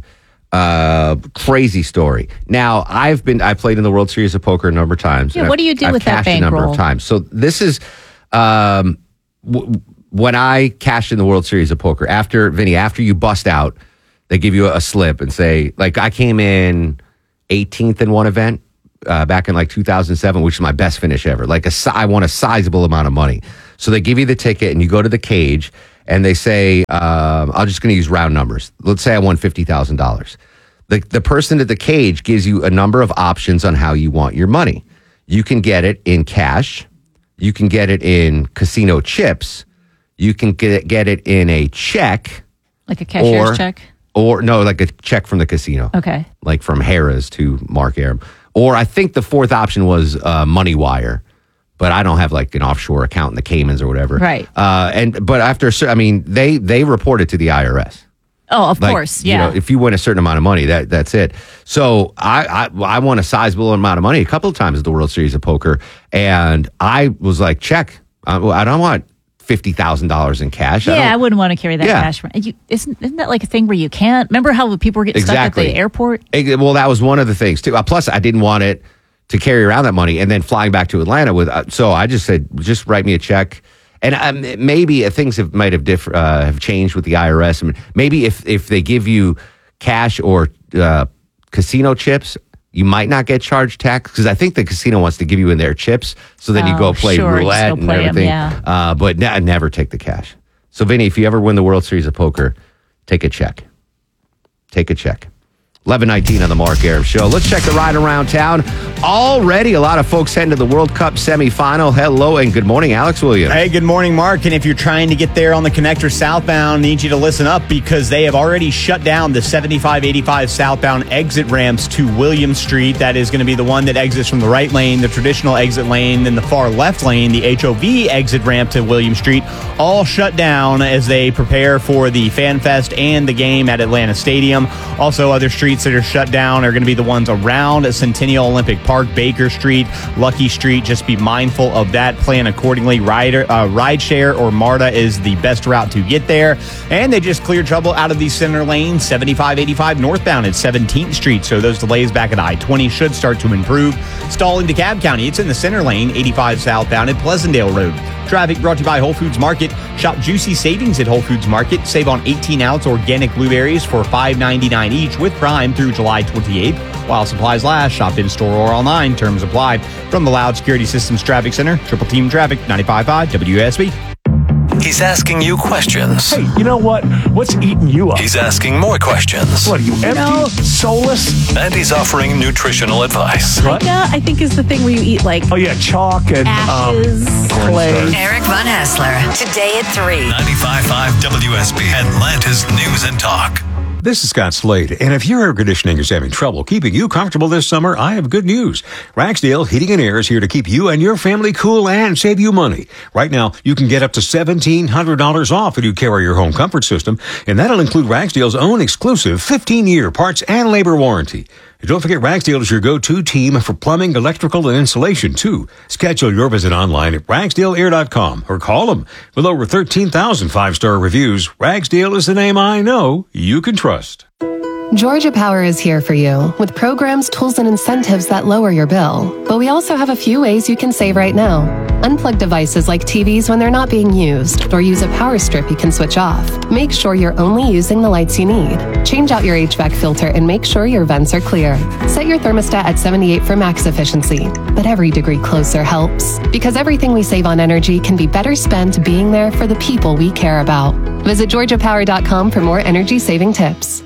Uh, crazy story. Now, I've been, I played in the World Series of Poker a number of times. Yeah, what do you do I've with that cashed a number bankroll? of times. So this is, um, w- when I cashed in the World Series of Poker, after, Vinny, after you bust out, they give you a slip and say, like, I came in eighteenth in one event uh, back in like two thousand seven, which is my best finish ever. Like, a, si- I won a sizable amount of money. So they give you the ticket and you go to the cage and they say, um, I'm just going to use round numbers. Let's say I won fifty thousand dollars. The, the person at the cage gives you a number of options on how you want your money. You can get it in cash. You can get it in casino chips. You can get it, get it in a check. Like a cashier's or, check? Or, no, like a check from the casino. Okay. Like from Harrah's to Mark Aram. Or I think the fourth option was uh, money wire. But I don't have like an offshore account in the Caymans or whatever. Right. Uh, and but after, I mean, they they report it to the I R S. Oh, of Like, course. you Yeah. know, if you win a certain amount of money, that that's it. So I, I I won a sizable amount of money a couple of times at the World Series of Poker, and I was like, check. I, I don't want fifty thousand dollars in cash. Yeah, I, I, don't, wouldn't want to carry that Yeah. cash. You, isn't, isn't that like a thing where you can't? Remember how people were getting Exactly. stuck at the airport? Ex- Well, that was one of the things too. Uh, plus, I didn't want it to carry around that money and then flying back to Atlanta with. Uh, so I just said, just write me a check. And um, maybe uh, things have might have diff- uh, have changed with the I R S. I mean, maybe if if they give you cash or uh, casino chips, you might not get charged tax because I think the casino wants to give you in their chips, so then you Oh, go play sure, just roulette go and play 'em, everything. yeah. uh, but ne- never take the cash. So, Vinny, if you ever win the World Series of Poker, take a check. Take a check. eleven nineteen on the Mark Aram Show. Let's check the ride around town. Already a lot of folks heading to the World Cup semifinal. Hello and good morning, Alex Williams. Hey, good morning, Mark. And if you're trying to get there on the connector southbound, need you to listen up because they have already shut down the seventy-five eighty-five southbound exit ramps to Williams Street. That is going to be the one that exits from the right lane, the traditional exit lane, then the far left lane, the H O V exit ramp to Williams Street, all shut down as they prepare for the Fan Fest and the game at Atlanta Stadium. Also, other streets that are shut down are going to be the ones around Centennial Olympic Park, Baker Street, Lucky Street. Just be mindful of that. Plan accordingly. Rider, uh, Rideshare or MARTA is the best route to get there. And they just cleared trouble out of the center lane, seventy-five eighty-five northbound at seventeenth Street. So those delays back at I twenty should start to improve. Stalling DeKalb County, it's in the center lane, eighty-five southbound at Pleasantdale Road. Traffic brought to you by Whole Foods Market. Shop juicy savings at Whole Foods Market. Save on eighteen ounce organic blueberries for five ninety-nine each with Prime through July twenty-eighth. While supplies last, shop in store or online. Terms apply. From the Loud Security Systems Traffic Center, Triple Team Traffic, ninety-five point five W S B. He's asking you questions. Hey, you know what? What's eating you up? He's asking more questions. What are you, empty? know- Soulless? And he's offering nutritional advice. What? I think is the thing where you eat like Oh, yeah, chalk and ashes, um, clay. cornstarch. Eric Von Hassler, today at three. ninety-five point five W S B, Atlanta's News and Talk. This is Scott Slade, and if your air conditioning is having trouble keeping you comfortable this summer, I have good news. Ragsdale Heating and Air is here to keep you and your family cool and save you money. Right now, you can get up to seventeen hundred dollars off if you carry your home comfort system, and that'll include Ragsdale's own exclusive fifteen-year parts and labor warranty. And don't forget, Ragsdale is your go-to team for plumbing, electrical, and insulation, too. Schedule your visit online at ragsdale air dot com or call them. With over thirteen thousand five-star reviews, Ragsdale is the name I know you can trust. Georgia Power is here for you with programs, tools, and incentives that lower your bill. But we also have a few ways you can save right now. Unplug devices like T Vs when they're not being used, or use a power strip you can switch off. Make sure you're only using the lights you need. Change out your H V A C filter and make sure your vents are clear. Set your thermostat at seventy-eight for max efficiency. But every degree closer helps. Because everything we save on energy can be better spent being there for the people we care about. Visit georgia power dot com for more energy saving tips.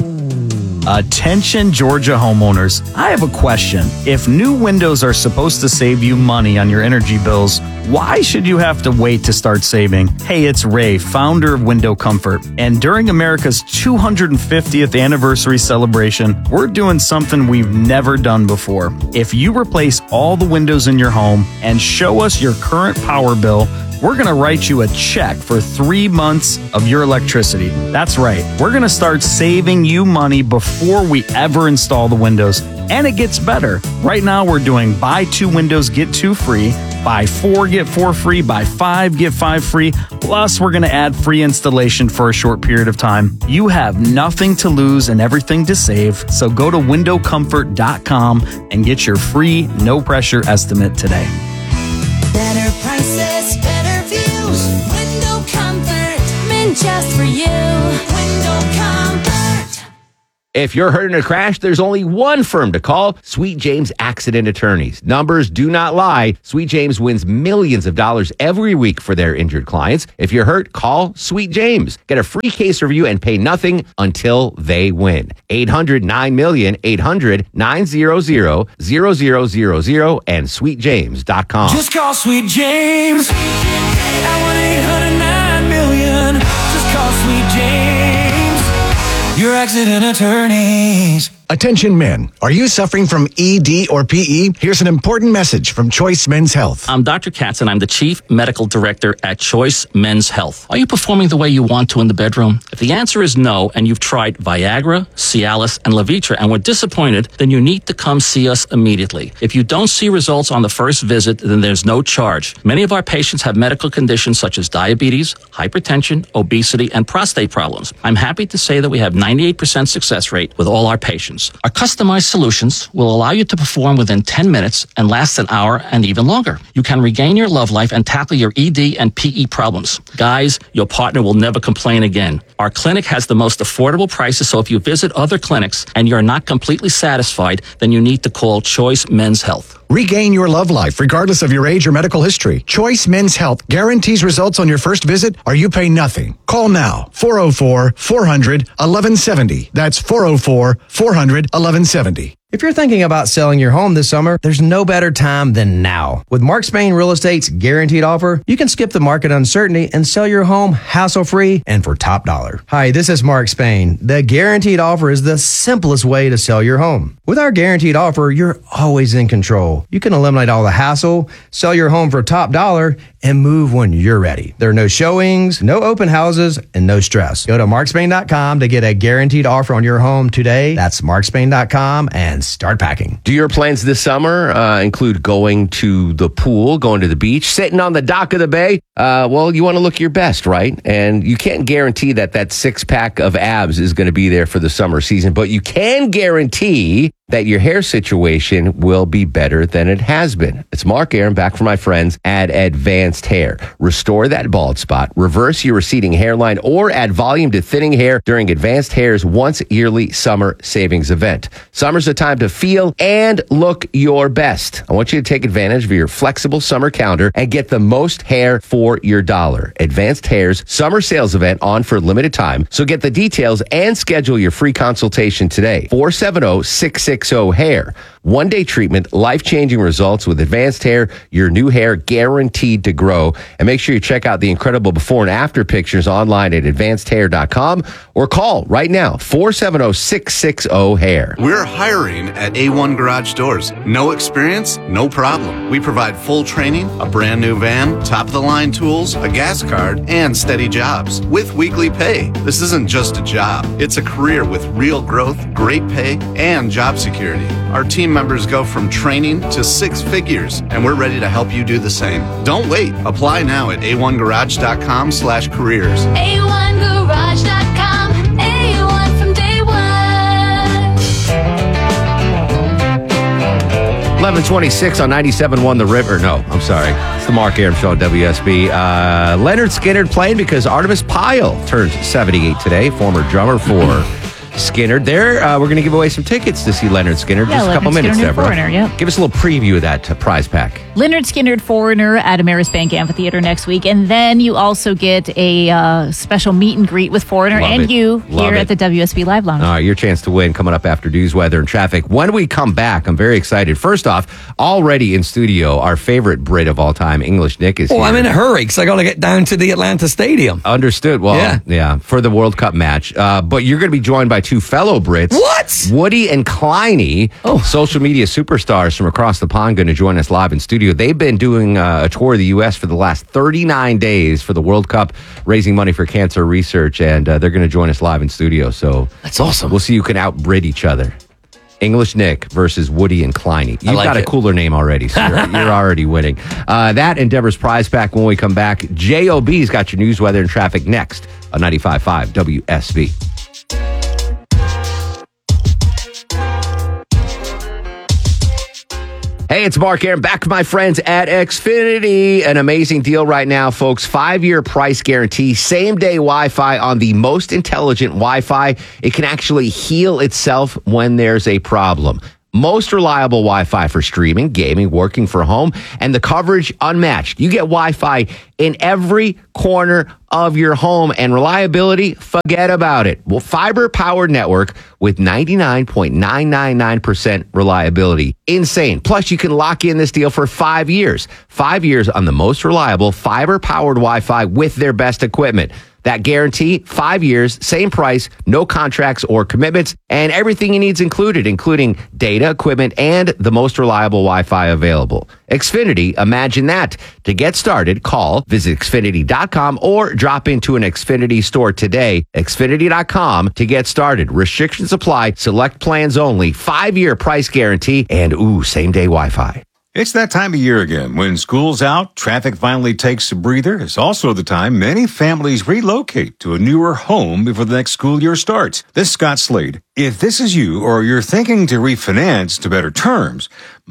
Attention Georgia homeowners, I have a question. If new windows are supposed to save you money on your energy bills, Why should you have to wait to start saving? Hey, it's Ray, founder of Window Comfort. And during America's two hundred fiftieth anniversary celebration, we're doing something we've never done before. If you replace all the windows in your home and show us your current power bill, we're going to write you a check for three months of your electricity. That's right. We're going to start saving you money before we ever install the windows. And it gets better. Right now, we're doing buy two windows, get two free. Buy four, get four free. Buy five, get five free. Plus, we're going to add free installation for a short period of time. You have nothing to lose and everything to save. So go to window comfort dot com and get your free, no pressure estimate today. Better prices, better views. Window Comfort, meant just for you. Window Comfort. If you're hurt in a crash, there's only one firm to call, Sweet James Accident Attorneys. Numbers do not lie. Sweet James wins millions of dollars every week for their injured clients. If you're hurt, call Sweet James. Get a free case review and pay nothing until they win. eight hundred nine million, eight hundred nine hundred, zero zero zero zero and sweet james dot com. Just call Sweet James at one eight hundred nine million. Just call Sweet James, your accident attorneys. Attention men, are you suffering from E D or P E? Here's an important message from Choice Men's Health. I'm Doctor Katz and I'm the Chief Medical Director at Choice Men's Health. Are you performing the way you want to in the bedroom? If the answer is no and you've tried Viagra, Cialis, and Levitra and were disappointed, then you need to come see us immediately. If you don't see results on the first visit, then there's no charge. Many of our patients have medical conditions such as diabetes, hypertension, obesity, and prostate problems. I'm happy to say that we have ninety-eight percent success rate with all our patients. Our customized solutions will allow you to perform within ten minutes and last an hour and even longer. You can regain your love life and tackle your E D and P E problems. Guys, your partner will never complain again. Our clinic has the most affordable prices, so if you visit other clinics and you're not completely satisfied, then you need to call Choice Men's Health. Regain your love life regardless of your age or medical history. Choice Men's Health guarantees results on your first visit or you pay nothing. Call now, four oh four, four hundred, eleven seventy. That's four oh four, four hundred, eleven seventy. If you're thinking about selling your home this summer, there's no better time than now. With Mark Spain Real Estate's guaranteed offer, you can skip the market uncertainty and sell your home hassle-free and for top dollar. Hi, this is Mark Spain. The guaranteed offer is the simplest way to sell your home. With our guaranteed offer, you're always in control. You can eliminate all the hassle, sell your home for top dollar, and move when you're ready. There are no showings, no open houses, and no stress. Go to mark spain dot com to get a guaranteed offer on your home today. That's mark spain dot com and start packing. Do your plans this summer uh, include going to the pool, going to the beach, sitting on the dock of the bay? Uh, well, you want to look your best, right? And you can't guarantee that that six pack of abs is going to be there for the summer season, but you can guarantee that your hair situation will be better than it has been. It's Mark Aaron back from my friends at Advanced Hair. Restore that bald spot, reverse your receding hairline, or add volume to thinning hair during Advanced Hair's once yearly summer savings event. Summer's a time to feel and look your best. I want you to take advantage of your flexible summer calendar and get the most hair for your dollar. Advanced Hair's summer sales event on for a limited time. So get the details and schedule your free consultation today. four seven zero, six six zero, hair. One day treatment, life-changing results with Advanced Hair, your new hair guaranteed to grow. And make sure you check out the incredible before and after pictures online at advanced hair dot com or call right now, four seven zero, six six zero, hair. We're hiring at A one Garage Doors. No experience? No problem. We provide full training, a brand new van, top-of-the-line tools, a gas card, and steady jobs with weekly pay. This isn't just a job. It's a career with real growth, great pay, and job security. Our team members go from training to six figures, and we're ready to help you do the same. Don't wait. Apply now at a one garage dot com slash careers. A one garage dot com. A one from day one. eleven twenty-six on ninety-seven point one The River. No, I'm sorry. It's the Mark Aram Show on W S B. Uh, Leonard Skinner playing because Artemis Pyle turns seventy-eight today, former drummer for Skinner. There, uh, we're going to give away some tickets to see Leonard Skinner. Yeah, Just a couple Leonard minutes, Skinner, Deborah. Foreigner, yep. Give us a little preview of that uh, prize pack. Leonard Skinner, Foreigner at Ameris Bank Amphitheater next week. And then you also get a uh, special meet and greet with Foreigner Love and it. you Love here it. at the W S B Live Lounge. All right, your chance to win coming up after news, weather, and traffic. When we come back, I'm very excited. First off, already in studio, our favorite Brit of all time, English Nick, is Oh, here. I'm in a hurry because I got to get down to the Atlanta Stadium. Understood. Well, yeah, Yeah. for the World Cup match. Uh, but you're going to be joined by two fellow Brits. What? Woody and Kleiny, social media superstars from across the pond, going to join us live in studio. They've been doing uh, a tour of the U S for the last thirty-nine days for the World Cup, raising money for cancer research, and uh, they're going to join us live in studio. So that's awesome. We'll see who can out-Brit each other. English Nick versus Woody and Kleiny. You've like got a it. cooler name already, so you're, you're already winning. Uh, that and Deborah's prize pack when we come back. J O B's got your news, weather, and traffic next on ninety-five point five W S B. Hey, it's Mark Aaron, back with my friends at Xfinity. An amazing deal right now, folks. Five-year price guarantee, same-day Wi-Fi on the most intelligent Wi-Fi. It can actually heal itself when there's a problem. Most reliable Wi-Fi for streaming, gaming, working from home, and the coverage unmatched. You get Wi-Fi in every corner of your home, and reliability, forget about it. Well, fiber-powered network with ninety-nine point nine nine nine percent reliability. Insane. Plus, you can lock in this deal for five years. Five years on the most reliable fiber-powered Wi-Fi with their best equipment. That guarantee, five years, same price, no contracts or commitments, and everything you need's included, including data, equipment, and the most reliable Wi-Fi available. Xfinity, imagine that. To get started, call, visit Xfinity dot com, or drop into an Xfinity store today. Xfinity dot com to get started. Restrictions apply, select plans only, five-year price guarantee, and ooh, same-day Wi-Fi. It's that time of year again. When school's out, traffic finally takes a breather. It's also the time many families relocate to a newer home before the next school year starts. This is Scott Slade. If this is you or you're thinking to refinance to better terms,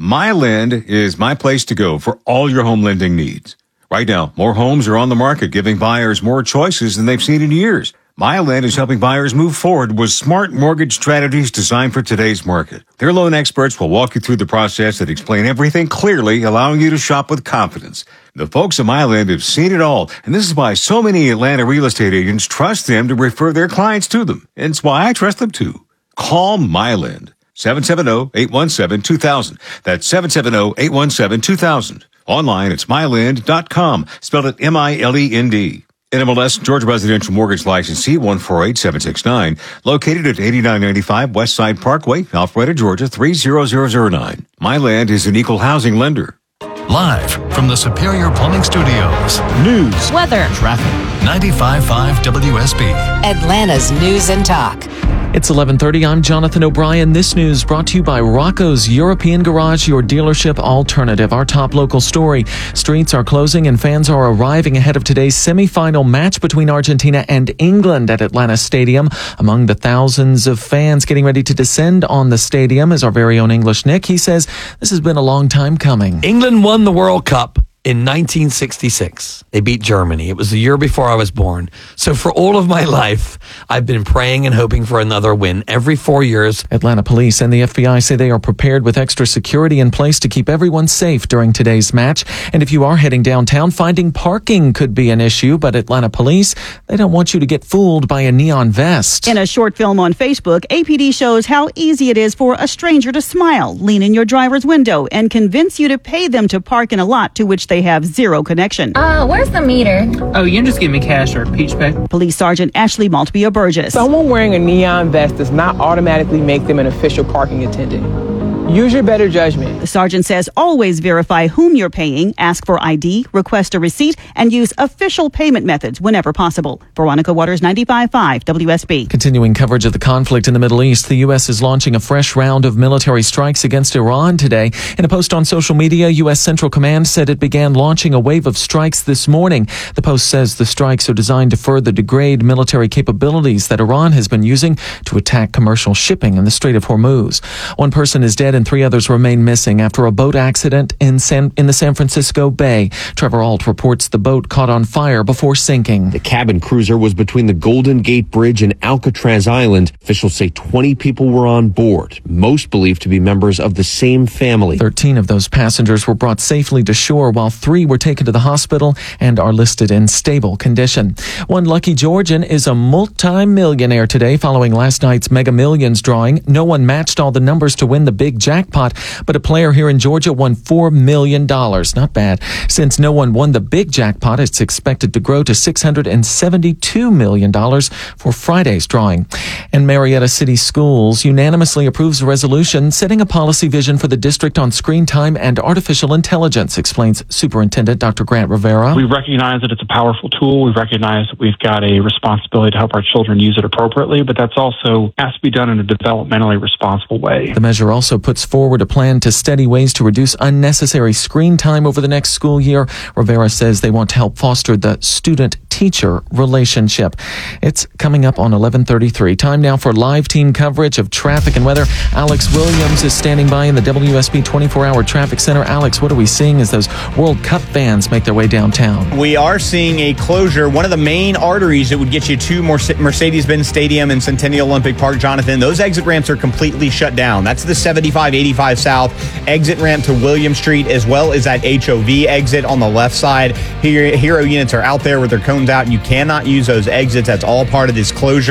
MyLend is my place to go for all your home lending needs. Right now, more homes are on the market, giving buyers more choices than they've seen in years. MyLend is helping buyers move forward with smart mortgage strategies designed for today's market. Their loan experts will walk you through the process and explain everything clearly, allowing you to shop with confidence. The folks at MyLend have seen it all, and this is why so many Atlanta real estate agents trust them to refer their clients to them. And it's why I trust them too. Call MyLend. seven seven zero, eight one seven, two thousand. That's seven seven zero, eight one seven, two thousand. Online, it's mylend dot com. Spelled it M I L E N D. N M L S Georgia Residential Mortgage License C one four eight seven six nine, located at eighty-nine ninety-five West Side Parkway, Alpharetta, Georgia three zero zero zero nine. MyLand is an equal housing lender. Live from the Superior Plumbing Studios. News, weather, traffic. ninety-five point five W S B. Atlanta's News and Talk. It's eleven thirty. I'm Jonathan O'Brien. This news brought to you by Rocco's European Garage, your dealership alternative. Our top local story. Streets are closing and fans are arriving ahead of today's semifinal match between Argentina and England at Atlanta Stadium. Among the thousands of fans getting ready to descend on the stadium is our very own English Nick. He says this has been a long time coming. England won the World Cup in nineteen sixty-six. They beat Germany. It was the year before I was born. So for all of my life, I've been praying and hoping for another win every four years. Atlanta police and the F B I say they are prepared with extra security in place to keep everyone safe during today's match. And if you are heading downtown, finding parking could be an issue, but Atlanta police, they don't want you to get fooled by a neon vest. In a short film on Facebook, A P D shows how easy it is for a stranger to smile, lean in your driver's window, and convince you to pay them to park in a lot to which they have zero connection. Uh, where's the meter? Oh, you can just give me cash or peach pay. Police Sergeant Ashley Maltbia Burgess. Someone wearing a neon vest does not automatically make them an official parking attendant. Use your better judgment. The sergeant says always verify whom you're paying, ask for I D, request a receipt, and use official payment methods whenever possible. Veronica Waters, ninety-five point five W S B. Continuing coverage of the conflict in the Middle East, the U S is launching a fresh round of military strikes against Iran today. In a post on social media, U S Central Command said it began launching a wave of strikes this morning. The post says the strikes are designed to further degrade military capabilities that Iran has been using to attack commercial shipping in the Strait of Hormuz. One person is dead in and three others remain missing after a boat accident in San in the San Francisco Bay. Trevor Ault reports the boat caught on fire before sinking. The cabin cruiser was between the Golden Gate Bridge and Alcatraz Island. Officials say twenty people were on board, most believed to be members of the same family. thirteen of those passengers were brought safely to shore, while three were taken to the hospital and are listed in stable condition. One lucky Georgian is a multi-millionaire today following last night's Mega Millions drawing. No one matched all the numbers to win the big jackpot, but a player here in Georgia won four million dollars. Not bad. Since no one won the big jackpot, it's expected to grow to six hundred seventy-two million dollars for Friday's drawing. And Marietta City Schools unanimously approves a resolution setting a policy vision for the district on screen time and artificial intelligence, explains Superintendent Doctor Grant Rivera. We recognize that it's a powerful tool. We recognize that we've got a responsibility to help our children use it appropriately, but that's also has to be done in a developmentally responsible way. The measure also puts forward a plan to study ways to reduce unnecessary screen time over the next school year. Rivera says they want to help foster the student-teacher relationship. It's coming up on eleven thirty-three. Time now for live team coverage of traffic and weather. Alex Williams is standing by in the W S B twenty-four hour traffic center. Alex, what are we seeing as those World Cup vans make their way downtown? We are seeing a closure. One of the main arteries that would get you to Mercedes-Benz Stadium and Centennial Olympic Park, Jonathan, those exit ramps are completely shut down. That's the seventy-five eighty-five South exit ramp to William Street, as well as that H O V exit on the left side. Hero units are out there with their cones out, and you cannot use those exits. That's all part of this closure.